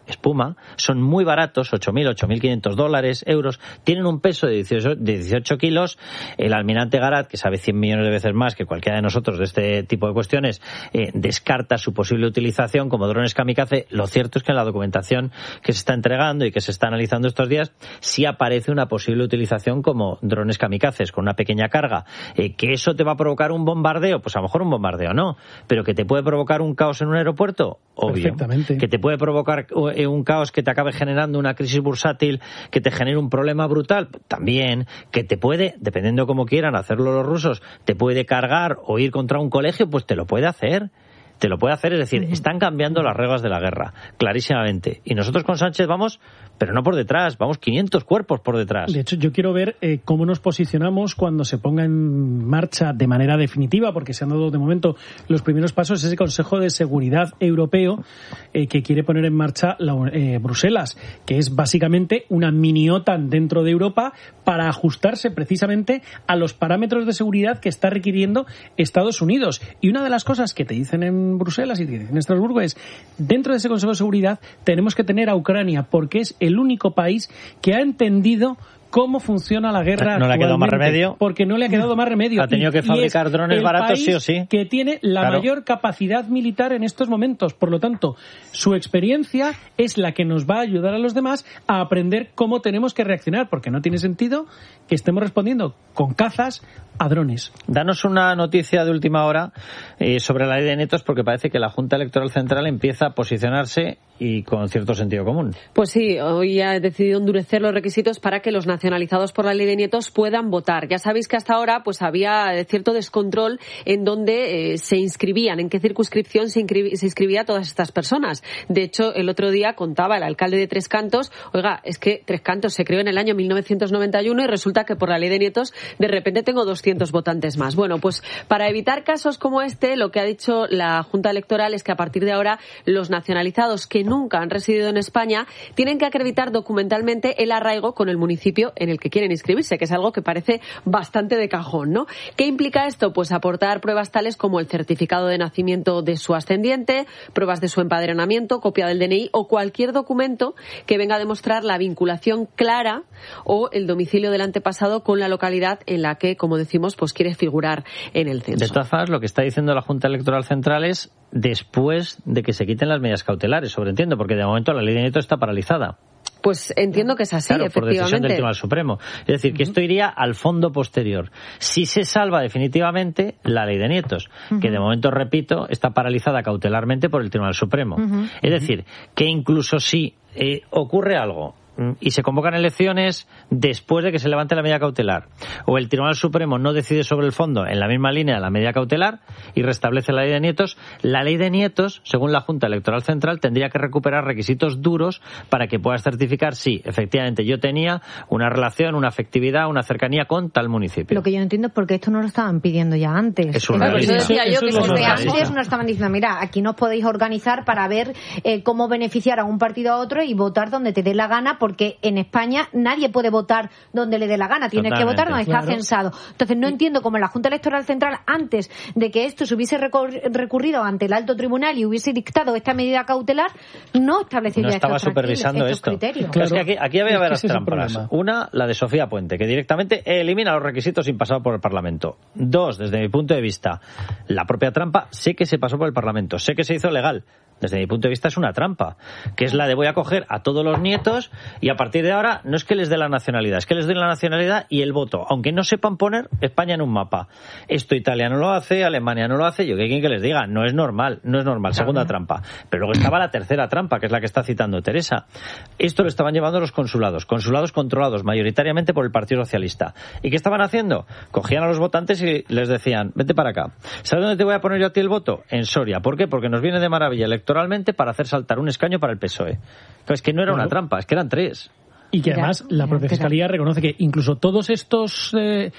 espuma, son muy baratos, 8.000, 8.500 dólares, euros, tienen un peso de 18 kilos. El almirante Garat, que sabe 100 millones de veces más que cualquiera de nosotros de este tipo de cuestiones, descarta su posible utilización como drones kamikaze. Lo cierto es que en la documentación que se está entregando y que se está analizando estos días, sí aparece una posible utilización como drones kamikazes, con una pequeña carga. ¿Que eso te va a provocar un bombardeo? Pues a lo mejor un bombardeo no, pero que te puede provocar un caos en un aeropuerto, obvio. Perfectamente. Que te puede provocar un caos que te acabe generando una crisis bursátil, que te genere un problema brutal, también. Que te puede, dependiendo cómo quieran hacerlo los rusos, te puede cargar o ir contra un colegio, pues te lo puede hacer. Te lo puede hacer, es decir, están cambiando las reglas de la guerra, clarísimamente. Y nosotros con Sánchez vamos, pero no por detrás, vamos 500 cuerpos por detrás. De hecho, yo quiero ver cómo nos posicionamos cuando se ponga en marcha de manera definitiva, porque se han dado de momento los primeros pasos, ese Consejo de Seguridad Europeo que quiere poner en marcha Bruselas, que es básicamente una mini OTAN dentro de Europa para ajustarse precisamente a los parámetros de seguridad que está requiriendo Estados Unidos. Y una de las cosas que te dicen en Bruselas y en Estrasburgo es, dentro de ese Consejo de Seguridad tenemos que tener a Ucrania, porque es el único país que ha entendido cómo funciona la guerra. No le ha quedado más remedio. Porque no le ha quedado más remedio. Ha tenido que fabricar drones baratos, sí o sí. Que tiene la mayor capacidad militar en estos momentos. Por lo tanto, su experiencia es la que nos va a ayudar a los demás a aprender cómo tenemos que reaccionar, porque no tiene sentido que estemos respondiendo con cazas a drones. Danos una noticia de última hora sobre la ley de nietos, porque parece que la Junta Electoral Central empieza a posicionarse y con cierto sentido común. Pues sí, hoy ha decidido endurecer los requisitos para que los nacionalizados por la ley de nietos puedan votar. Ya sabéis que hasta ahora pues había cierto descontrol en donde se inscribían, en qué circunscripción se inscribía a todas estas personas. De hecho, el otro día contaba el alcalde de Tres Cantos, oiga, es que Tres Cantos se creó en el año 1991 y resulta que por la ley de nietos de repente tengo 200 votantes más. Bueno, pues para evitar casos como este, lo que ha dicho la Junta Electoral es que a partir de ahora los nacionalizados que nunca han residido en España tienen que acreditar documentalmente el arraigo con el municipio en el que quieren inscribirse, que es algo que parece bastante de cajón, ¿no? ¿Qué implica esto? Pues aportar pruebas tales como el certificado de nacimiento de su ascendiente, pruebas de su empadronamiento, copia del DNI o cualquier documento que venga a demostrar la vinculación clara o el domicilio del antepasado con la localidad en la que, como decimos, pues quiere figurar en el censo. De todas formas, lo que está diciendo la Junta Electoral Central es después de que se quiten las medidas cautelares, sobreentiendo, porque de momento la ley de nietos está paralizada. Pues entiendo que es así, claro, efectivamente. Por decisión del Tribunal Supremo. Es decir, que esto iría al fondo posterior. Si se salva definitivamente la ley de nietos, que de momento, repito, está paralizada cautelarmente por el Tribunal Supremo. Es decir, que incluso si ocurre algo y se convocan elecciones después de que se levante la medida cautelar, o el Tribunal Supremo no decide sobre el fondo en la misma línea de la medida cautelar y restablece la ley de nietos, la ley de nietos, según la Junta Electoral Central, tendría que recuperar requisitos duros para que puedas certificar si efectivamente yo tenía una relación, una afectividad, una cercanía con tal municipio. Lo que yo no entiendo es por qué esto no lo estaban pidiendo ya antes. Es surrealista. Porque antes no estaban diciendo, mira, aquí nos podéis organizar para ver cómo beneficiar a un partido a otro y votar donde te dé la gana, porque en España nadie puede votar donde le dé la gana, tienes que votar donde está censado. Entonces no entiendo cómo la Junta Electoral Central, antes de que esto se hubiese recurrido ante el alto tribunal y hubiese dictado esta medida cautelar, no establecía estaba supervisando estos criterios. Claro. Es que aquí había varias trampas. Una, la de Sofía Puente, que directamente elimina los requisitos sin pasar por el Parlamento. Dos, desde mi punto de vista, la propia trampa, sé que se pasó por el Parlamento, sé que se hizo legal. Desde mi punto de vista es una trampa, que es la de voy a coger a todos los nietos y a partir de ahora no es que les dé la nacionalidad, es que les doy la nacionalidad y el voto, aunque no sepan poner España en un mapa. Esto Italia no lo hace, Alemania no lo hace, yo que quien que les diga, no es normal, segunda trampa. Pero luego estaba la tercera trampa, que es la que está citando Teresa. Esto lo estaban llevando los consulados controlados mayoritariamente por el Partido Socialista. ¿Y qué estaban haciendo? Cogían a los votantes y les decían, vete para acá. ¿Sabes dónde te voy a poner yo a ti el voto? En Soria. ¿Por qué? Porque nos viene de maravilla electoralmente para hacer saltar un escaño para el PSOE. Es que no era una trampa, es que eran tres. Y que además la propia Fiscalía reconoce que incluso todos estos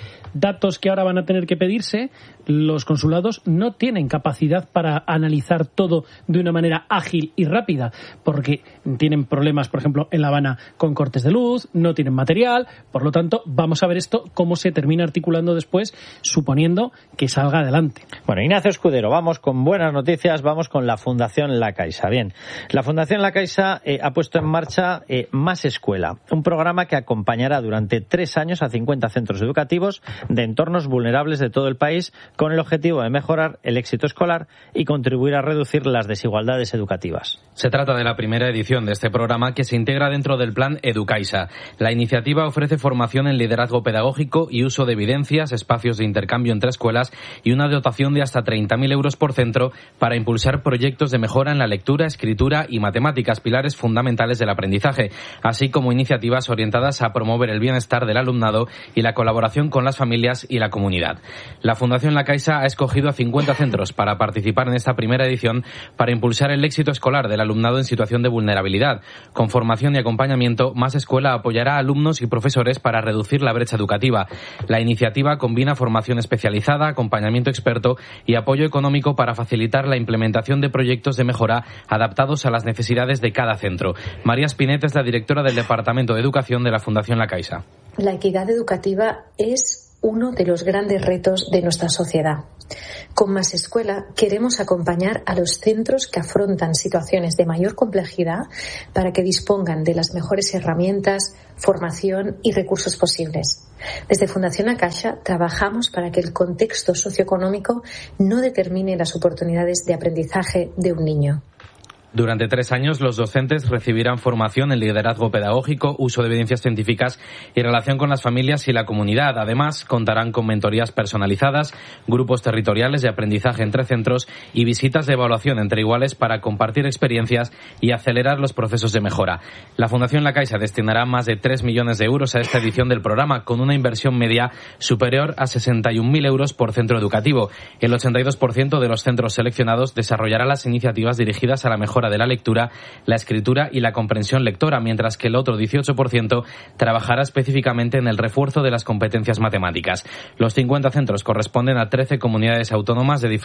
datos que ahora van a tener que pedirse, los consulados no tienen capacidad para analizar todo de una manera ágil y rápida, porque tienen problemas, por ejemplo, en La Habana con cortes de luz, no tienen material, por lo tanto, vamos a ver esto cómo se termina articulando después, suponiendo que salga adelante. Bueno, Ignacio Escudero, vamos con buenas noticias, vamos con la Fundación La Caixa. Bien, la Fundación La Caixa ha puesto en marcha Más Escuela, un programa que acompañará durante 3 años a 50 centros educativos de entornos vulnerables de todo el país con el objetivo de mejorar el éxito escolar y contribuir a reducir las desigualdades educativas. Se trata de la primera edición de este programa que se integra dentro del plan Educaixa. La iniciativa ofrece formación en liderazgo pedagógico y uso de evidencias, espacios de intercambio entre escuelas y una dotación de hasta 30.000 euros por centro para impulsar proyectos de mejora en la lectura, escritura y matemáticas, pilares fundamentales del aprendizaje, así como iniciativas orientadas a promover el bienestar del alumnado y la colaboración con las familias y la comunidad. La Fundación La Caixa ha escogido a 50 centros para participar en esta primera edición para impulsar el éxito escolar del alumnado en situación de vulnerabilidad. Con formación y acompañamiento, Más Escuela apoyará a alumnos y profesores para reducir la brecha educativa. La iniciativa combina formación especializada, acompañamiento experto y apoyo económico para facilitar la implementación de proyectos de mejora adaptados a las necesidades de cada centro. María Spinet es la directora del Departamento de Educación de la Fundación La Caixa. La equidad educativa es uno de los grandes retos de nuestra sociedad. Con Más Escuela queremos acompañar a los centros que afrontan situaciones de mayor complejidad para que dispongan de las mejores herramientas, formación y recursos posibles. Desde Fundación La Caixa trabajamos para que el contexto socioeconómico no determine las oportunidades de aprendizaje de un niño. Durante 3 años, los docentes recibirán formación en liderazgo pedagógico, uso de evidencias científicas y relación con las familias y la comunidad. Además, contarán con mentorías personalizadas, grupos territoriales de aprendizaje entre centros y visitas de evaluación entre iguales para compartir experiencias y acelerar los procesos de mejora. La Fundación La Caixa destinará más de 3 millones de euros a esta edición del programa, con una inversión media superior a 61.000 euros por centro educativo. El 82% de los centros seleccionados desarrollará las iniciativas dirigidas a la mejora de la lectura, la escritura y la comprensión lectora, mientras que el otro 18% trabajará específicamente en el refuerzo de las competencias matemáticas. Los 50 centros corresponden a 13 comunidades autónomas de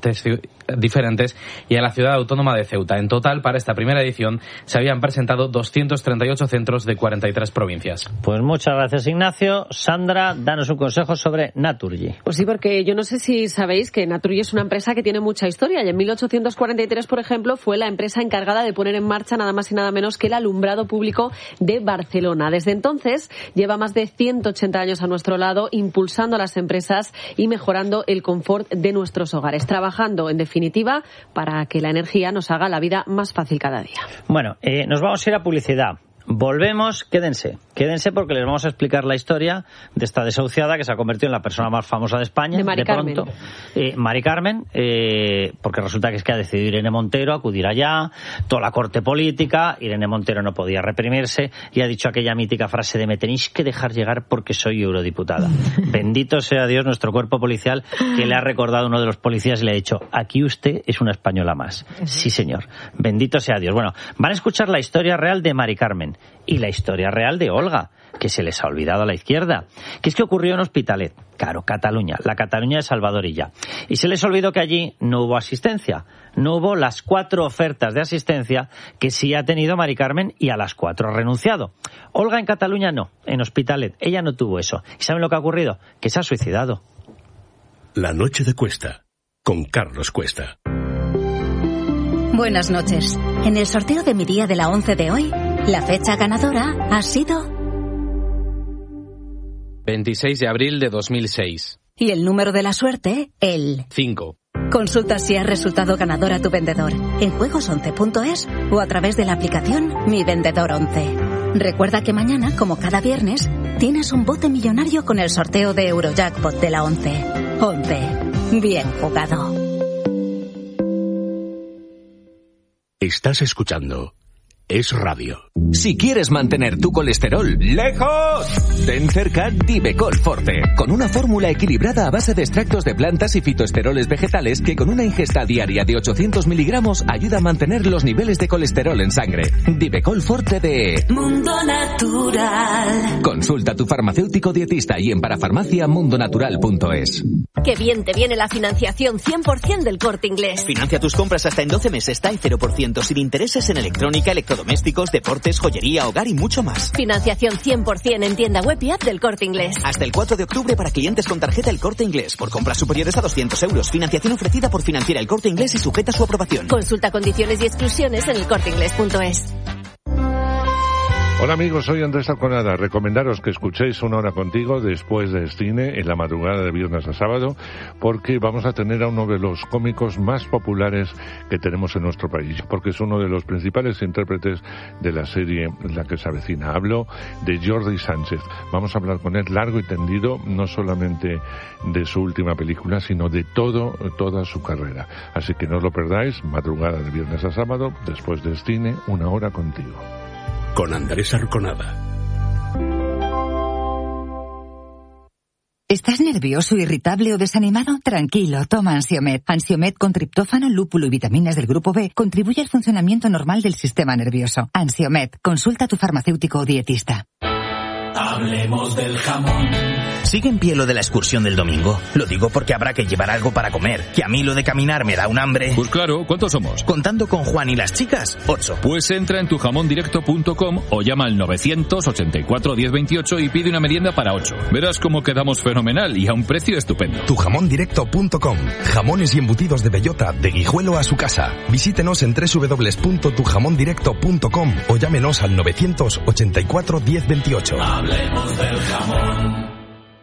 diferentes y a la ciudad autónoma de Ceuta. En total, para esta primera edición, se habían presentado 238 centros de 43 provincias. Pues muchas gracias, Ignacio. Sandra, danos un consejo sobre Naturgy. Pues sí, porque yo no sé si sabéis que Naturgy es una empresa que tiene mucha historia y en 1843, por ejemplo, fue la empresa encargada de poner en marcha nada más y nada menos que el alumbrado público de Barcelona. Desde entonces lleva más de 180 años a nuestro lado, impulsando a las empresas y mejorando el confort de nuestros hogares, trabajando en definitiva para que la energía nos haga la vida más fácil cada día. Bueno, nos vamos a ir a publicidad. Volvemos, quédense porque les vamos a explicar la historia de esta desahuciada que se ha convertido en la persona más famosa de España. De Mari Carmen. Pronto. Mari Carmen, porque resulta que es que ha decidido Irene Montero acudir allá, toda la corte política, Irene Montero no podía reprimirse y ha dicho aquella mítica frase de me tenéis que dejar llegar porque soy eurodiputada. Bendito sea Dios, nuestro cuerpo policial, que le ha recordado a uno de los policías y le ha dicho, aquí usted es una española más. Sí, señor. Bendito sea Dios. Bueno, van a escuchar la historia real de Mari Carmen y la historia real de Olga, que se les ha olvidado a la izquierda, que es que ocurrió en Hospitalet, claro, Cataluña, la Cataluña de Salvadorilla, y se les olvidó que allí no hubo asistencia, no hubo las 4 ofertas de asistencia que sí ha tenido Mari Carmen y a las 4 ha renunciado. Olga en Cataluña no, en Hospitalet, ella no tuvo eso. ¿Y saben lo que ha ocurrido? Que se ha suicidado. La noche de Cuesta, con Carlos Cuesta. Buenas noches. En el sorteo de mi día de la 11 de hoy, la fecha ganadora ha sido 26 de abril de 2006. Y el número de la suerte, el 5. Consulta si has resultado ganador a tu vendedor en juegos11.es o a través de la aplicación Mi Vendedor 11. Recuerda que mañana, como cada viernes, tienes un bote millonario con el sorteo de Eurojackpot de la 11. 11. Bien jugado. Estás escuchando Es Radio. Si quieres mantener tu colesterol lejos, ten cerca Divecol Forte, con una fórmula equilibrada a base de extractos de plantas y fitoesteroles vegetales que con una ingesta diaria de 800 miligramos ayuda a mantener los niveles de colesterol en sangre. Divecol Forte de Mundo Natural. Consulta a tu farmacéutico dietista y en parafarmaciamundonatural.es. Qué bien te viene la financiación 100% del Corte Inglés. Financia tus compras hasta en 12 meses, TAE 0%, sin intereses en electrónica, electrodomésticos, deportes, joyería, hogar y mucho más. Financiación 100% en tienda web y app del Corte Inglés. Hasta el 4 de octubre para clientes con tarjeta El Corte Inglés. Por compras superiores a 200 euros. Financiación ofrecida por Financiera El Corte Inglés y sujeta a su aprobación. Consulta condiciones y exclusiones en elcorteinglés.es. Hola amigos, soy Andrés Arconada. Recomendaros que escuchéis Una Hora Contigo después de cine en la madrugada de viernes a sábado, porque vamos a tener a uno de los cómicos más populares que tenemos en nuestro país, porque es uno de los principales intérpretes de la serie La que se avecina. Hablo de Jordi Sánchez. Vamos a hablar con él largo y tendido, no solamente de su última película, sino de toda su carrera. Así que no os lo perdáis, madrugada de viernes a sábado, después de cine, Una Hora Contigo. Con Andrés Arconada. ¿Estás nervioso, irritable o desanimado? Tranquilo, toma Ansiomed. Ansiomed con triptófano, lúpulo y vitaminas del grupo B contribuye al funcionamiento normal del sistema nervioso. Ansiomed, consulta a tu farmacéutico o dietista. Hablemos del jamón. ¿Sigue en pie lo de la excursión del domingo? Lo digo porque habrá que llevar algo para comer, que a mí lo de caminar me da un hambre. Pues claro, ¿cuántos somos? Contando con Juan y las chicas, 8. Pues entra en tujamondirecto.com o llama al 984 1028 y pide una merienda para 8. Verás cómo quedamos fenomenal y a un precio estupendo. Tujamondirecto.com. Jamones y embutidos de bellota, de Guijuelo a su casa. Visítenos en www.tujamondirecto.com o llámenos al 984 1028. Hablemos del jamón.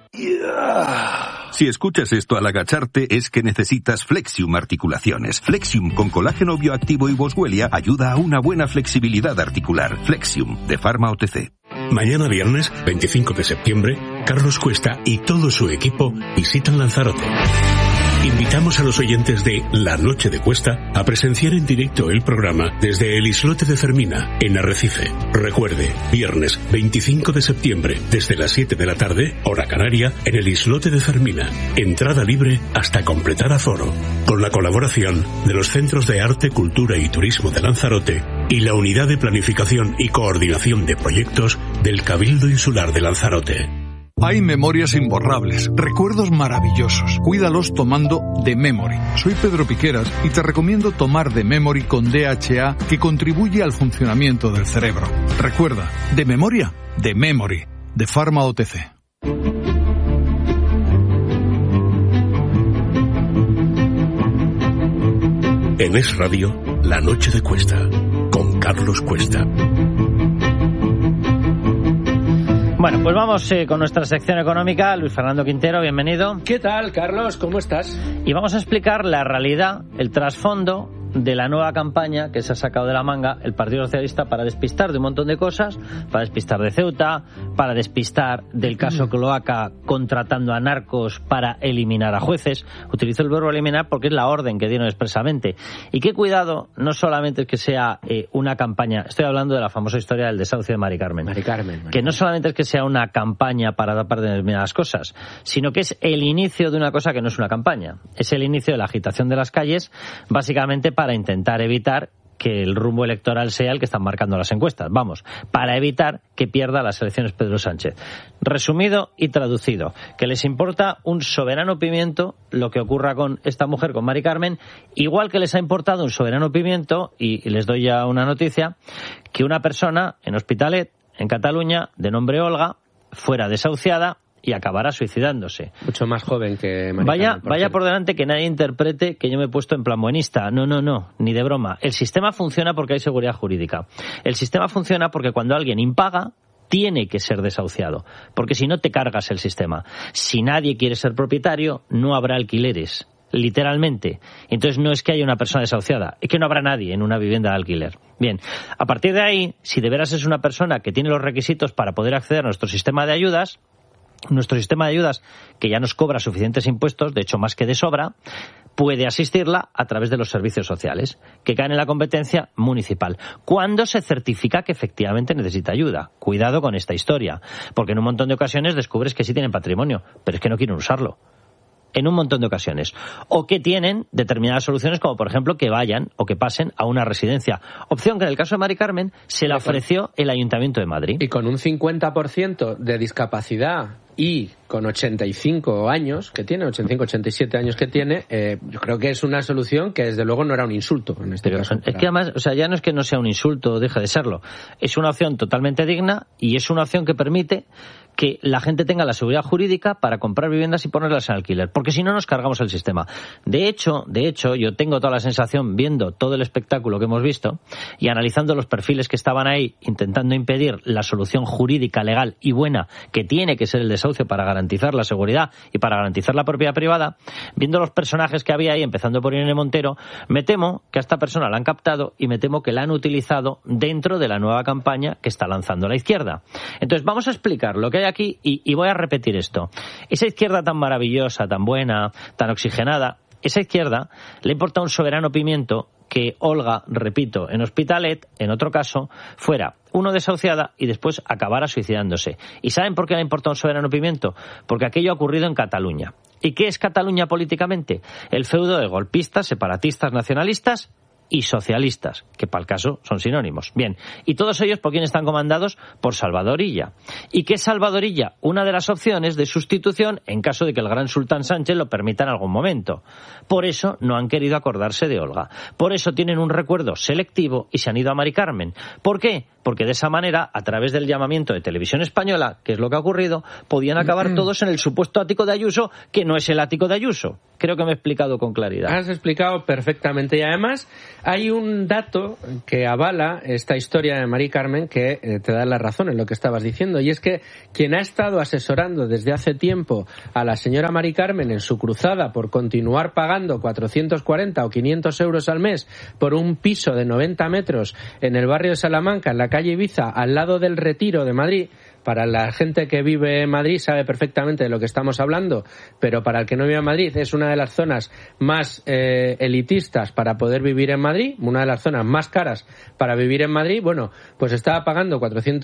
Si escuchas esto al agacharte es que necesitas Flexium Articulaciones. Flexium con colágeno bioactivo y boswellia ayuda a una buena flexibilidad articular. Flexium de Pharma OTC. Mañana viernes, 25 de septiembre, Carlos Cuesta y todo su equipo visitan Lanzarote. Invitamos a los oyentes de La Noche de Cuesta a presenciar en directo el programa desde el islote de Fermina, en Arrecife. Recuerde, viernes 25 de septiembre, desde las 7 de la tarde, hora canaria, en el islote de Fermina. Entrada libre hasta completar aforo. Con la colaboración de los Centros de Arte, Cultura y Turismo de Lanzarote y la Unidad de Planificación y Coordinación de Proyectos del Cabildo Insular de Lanzarote. Hay memorias imborrables, recuerdos maravillosos. Cuídalos tomando The Memory. Soy Pedro Piqueras y te recomiendo tomar The Memory con DHA, que contribuye al funcionamiento del cerebro. Recuerda, de memoria, The Memory, de Pharma OTC. En Es Radio, La Noche de Cuesta, con Carlos Cuesta. Bueno, pues vamos con nuestra sección económica. Luis Fernando Quintero, bienvenido. ¿Qué tal, Carlos? ¿Cómo estás? Y vamos a explicar la realidad, el trasfondo de la nueva campaña que se ha sacado de la manga el Partido Socialista para despistar de un montón de cosas, para despistar de Ceuta, para despistar del caso Cloaca contratando a narcos para eliminar a jueces. Utilizo el verbo eliminar porque es la orden que dieron expresamente. Y qué cuidado, no solamente es que sea una campaña, estoy hablando de la famosa historia del desahucio de Mari Carmen. Que no solamente es que sea una campaña para tapar determinadas cosas, sino que es el inicio de una cosa que no es una campaña. Es el inicio de la agitación de las calles, básicamente para intentar evitar que el rumbo electoral sea el que están marcando las encuestas. Vamos, para evitar que pierda las elecciones Pedro Sánchez. Resumido y traducido, que les importa un soberano pimiento lo que ocurra con esta mujer, con Mari Carmen, igual que les ha importado un soberano pimiento, y les doy ya una noticia, que una persona en Hospitalet, en Cataluña, de nombre Olga, fuera desahuciada y acabará suicidándose. Mucho más joven que Mari Carmen, Vaya por delante que nadie interprete que yo me he puesto en plan buenista. No, ni de broma. El sistema funciona porque hay seguridad jurídica. El sistema funciona porque cuando alguien impaga, tiene que ser desahuciado, porque si no te cargas el sistema. Si nadie quiere ser propietario, no habrá alquileres, literalmente. Entonces no es que haya una persona desahuciada, es que no habrá nadie en una vivienda de alquiler. Bien, a partir de ahí, si de veras es una persona que tiene los requisitos para poder acceder a nuestro sistema de ayudas, que ya nos cobra suficientes impuestos, de hecho más que de sobra, puede asistirla a través de los servicios sociales, que caen en la competencia municipal, cuando se certifica que efectivamente necesita ayuda. Cuidado con esta historia, porque en un montón de ocasiones descubres que sí tienen patrimonio, pero es que no quieren usarlo. En un montón de ocasiones. O que tienen determinadas soluciones, como por ejemplo que vayan o que pasen a una residencia. Opción que en el caso de Mari Carmen se la ofreció el Ayuntamiento de Madrid. Y con un 50% de discapacidad y con 85 años que tiene, 85, 87 años que tiene, yo creo que es una solución que desde luego no era un insulto en este caso. Es que además, o sea, ya no es que no sea un insulto o deje de serlo. Es una opción totalmente digna y es una opción que permite que la gente tenga la seguridad jurídica para comprar viviendas y ponerlas en alquiler, porque si no nos cargamos el sistema. De hecho, yo tengo toda la sensación, viendo todo el espectáculo que hemos visto y analizando los perfiles que estaban ahí, intentando impedir la solución jurídica, legal y buena que tiene que ser el desahucio para garantizar la seguridad y para garantizar la propiedad privada, viendo los personajes que había ahí, empezando por Irene Montero, me temo que a esta persona la han captado y me temo que la han utilizado dentro de la nueva campaña que está lanzando la izquierda. Entonces, vamos a explicar lo que hay aquí y voy a repetir esto. Esa izquierda tan maravillosa, tan buena, tan oxigenada, esa izquierda le importa un soberano pimiento que Olga, repito, en Hospitalet, en otro caso, fuera desahuciada y después acabara suicidándose. ¿Y saben por qué le importa un soberano pimiento? Porque aquello ha ocurrido en Cataluña. ¿Y qué es Cataluña políticamente? El feudo de golpistas, separatistas, nacionalistas y socialistas, que para el caso son sinónimos. Bien, y todos ellos, ¿por quién están comandados? Por Salvador Illa. ¿Y qué es Salvador Illa? Una de las opciones de sustitución en caso de que el gran sultán Sánchez lo permita en algún momento. Por eso no han querido acordarse de Olga. Por eso tienen un recuerdo selectivo y se han ido a Mari Carmen. ¿Por qué? Porque de esa manera, a través del llamamiento de Televisión Española, que es lo que ha ocurrido, podían acabar todos en el supuesto ático de Ayuso, que no es el ático de Ayuso. Creo que me he explicado con claridad. Has explicado perfectamente y además hay un dato que avala esta historia de Mari Carmen que te da la razón en lo que estabas diciendo, y es que quien ha estado asesorando desde hace tiempo a la señora Mari Carmen en su cruzada por continuar pagando 440 o 500 euros al mes por un piso de 90 metros en el barrio de Salamanca, en la calle Ibiza, al lado del Retiro de Madrid. Para la gente que vive en Madrid sabe perfectamente de lo que estamos hablando, pero para el que no vive en Madrid es una de las zonas más elitistas para poder vivir en Madrid, una de las zonas más caras para vivir en Madrid. Bueno, pues estaba pagando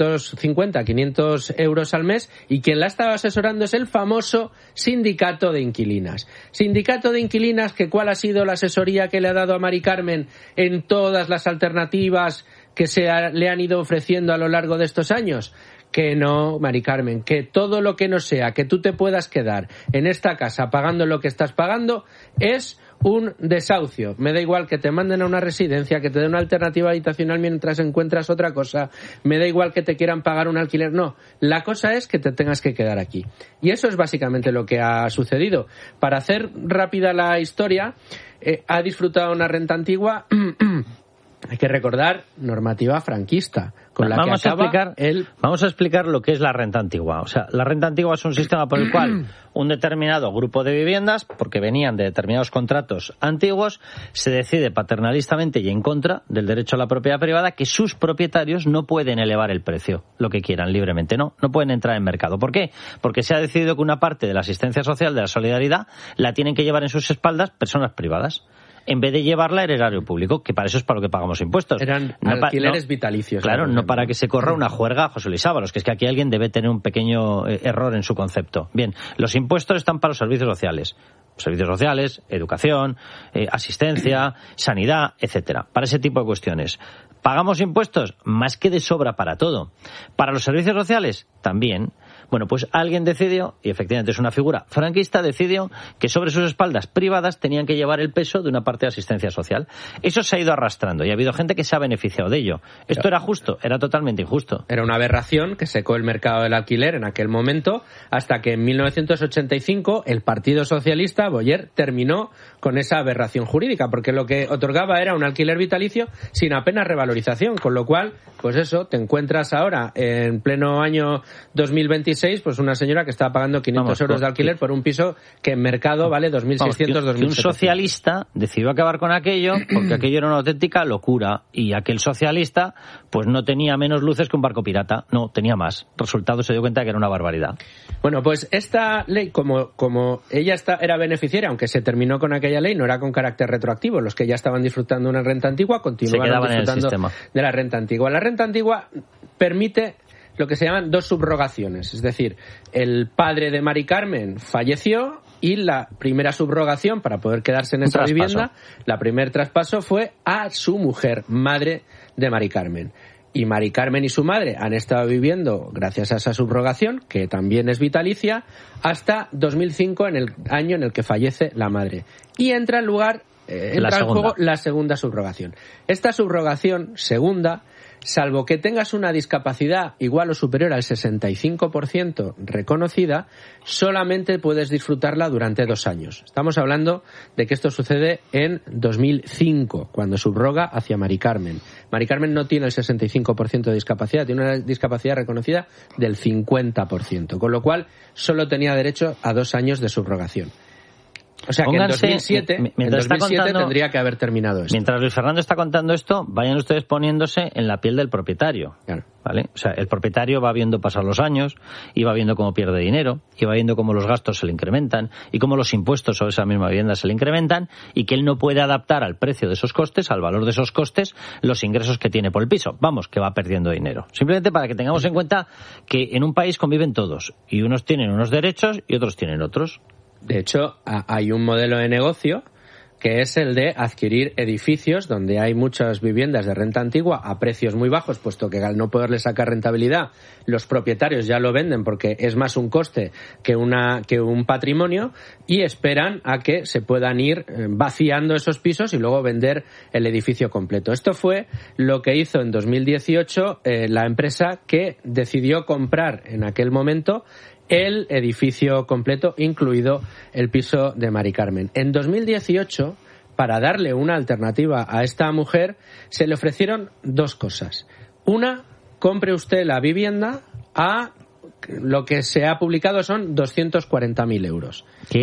450, 500 euros al mes y quien la estaba asesorando es el famoso sindicato de inquilinas. Sindicato de inquilinas que ¿cuál ha sido la asesoría que le ha dado a Mari Carmen en todas las alternativas que le han ido ofreciendo a lo largo de estos años? Que no, Mari Carmen, que todo lo que no sea que tú te puedas quedar en esta casa pagando lo que estás pagando es un desahucio. Me da igual que te manden a una residencia, que te den una alternativa habitacional mientras encuentras otra cosa, me da igual que te quieran pagar un alquiler, no. La cosa es que te tengas que quedar aquí. Y eso es básicamente lo que ha sucedido. Para hacer rápida la historia, ha disfrutado una renta antigua. Hay que recordar, normativa franquista, con la vamos que acaba Vamos a explicar lo que es la renta antigua. O sea, la renta antigua es un sistema por el cual un determinado grupo de viviendas, porque venían de determinados contratos antiguos, se decide paternalistamente y en contra del derecho a la propiedad privada que sus propietarios no pueden elevar el precio, lo que quieran libremente, no pueden entrar en mercado. ¿Por qué? Porque se ha decidido que una parte de la asistencia social, de la solidaridad, la tienen que llevar en sus espaldas personas privadas, en vez de llevarla al erario público, que para eso es para lo que pagamos impuestos. Eran alquileres vitalicios. Claro, no para que se corra una juerga, José Luis Ábalos, que es que aquí alguien debe tener un pequeño error en su concepto. Bien, los impuestos están para los servicios sociales, educación, asistencia, sanidad, etcétera, para ese tipo de cuestiones. ¿Pagamos impuestos? Más que de sobra para todo. ¿Para los servicios sociales? También. Bueno, pues alguien decidió, y efectivamente es una figura franquista, decidió que sobre sus espaldas privadas tenían que llevar el peso de una parte de asistencia social. Eso se ha ido arrastrando y ha habido gente que se ha beneficiado de ello. ¿Esto era justo? Era totalmente injusto. Era una aberración que secó el mercado del alquiler en aquel momento, hasta que en 1985 el Partido Socialista, Boyer, terminó con esa aberración jurídica, porque lo que otorgaba era un alquiler vitalicio sin apenas revalorización, con lo cual, pues eso, te encuentras ahora en pleno año 2026 2006, pues una señora que estaba pagando 500 euros de alquiler por un piso que en mercado vale 2.600, 2.700. Un socialista decidió acabar con aquello porque aquello era una auténtica locura y aquel socialista pues no tenía menos luces que un barco pirata, no, tenía más. Resultado, se dio cuenta de que era una barbaridad. Bueno, pues esta ley, como ella era beneficiaria, aunque se terminó con aquella ley, no era con carácter retroactivo. Los que ya estaban disfrutando de una renta antigua continuaban disfrutando de la renta antigua. La renta antigua permite lo que se llaman dos subrogaciones, es decir, el padre de Mari Carmen falleció y la primera subrogación para poder quedarse en esa vivienda, la primer traspaso fue a su mujer, madre de Mari Carmen. Y Mari Carmen y su madre han estado viviendo, gracias a esa subrogación, que también es vitalicia, hasta 2005, en el año en el que fallece la madre. Y entra en juego la segunda subrogación. Esta subrogación segunda, salvo que tengas una discapacidad igual o superior al 65% reconocida, solamente puedes disfrutarla durante 2 años. Estamos hablando de que esto sucede en 2005, cuando subroga hacia Mari Carmen. Mari Carmen no tiene el 65% de discapacidad, tiene una discapacidad reconocida del 50%, con lo cual solo tenía derecho a 2 años de subrogación. O sea que en 2007 tendría que haber terminado esto. Mientras Luis Fernando está contando esto, vayan ustedes poniéndose en la piel del propietario. Claro. ¿Vale? O sea, el propietario va viendo pasar los años, y va viendo cómo pierde dinero, y va viendo cómo los gastos se le incrementan, y cómo los impuestos sobre esa misma vivienda se le incrementan, y que él no puede adaptar al precio de esos costes, al valor de esos costes, los ingresos que tiene por el piso. Vamos, que va perdiendo dinero. Simplemente para que tengamos en cuenta que en un país conviven todos, y unos tienen unos derechos y otros tienen otros. De hecho, hay un modelo de negocio que es el de adquirir edificios donde hay muchas viviendas de renta antigua a precios muy bajos, puesto que al no poderle sacar rentabilidad, los propietarios ya lo venden porque es más un coste que un patrimonio, y esperan a que se puedan ir vaciando esos pisos y luego vender el edificio completo. Esto fue lo que hizo en 2018 la empresa que decidió comprar en aquel momento el edificio completo, incluido el piso de Mari Carmen. En 2018, para darle una alternativa a esta mujer, se le ofrecieron 2 cosas. Una, compre usted la vivienda a lo que se ha publicado son 240.000 euros.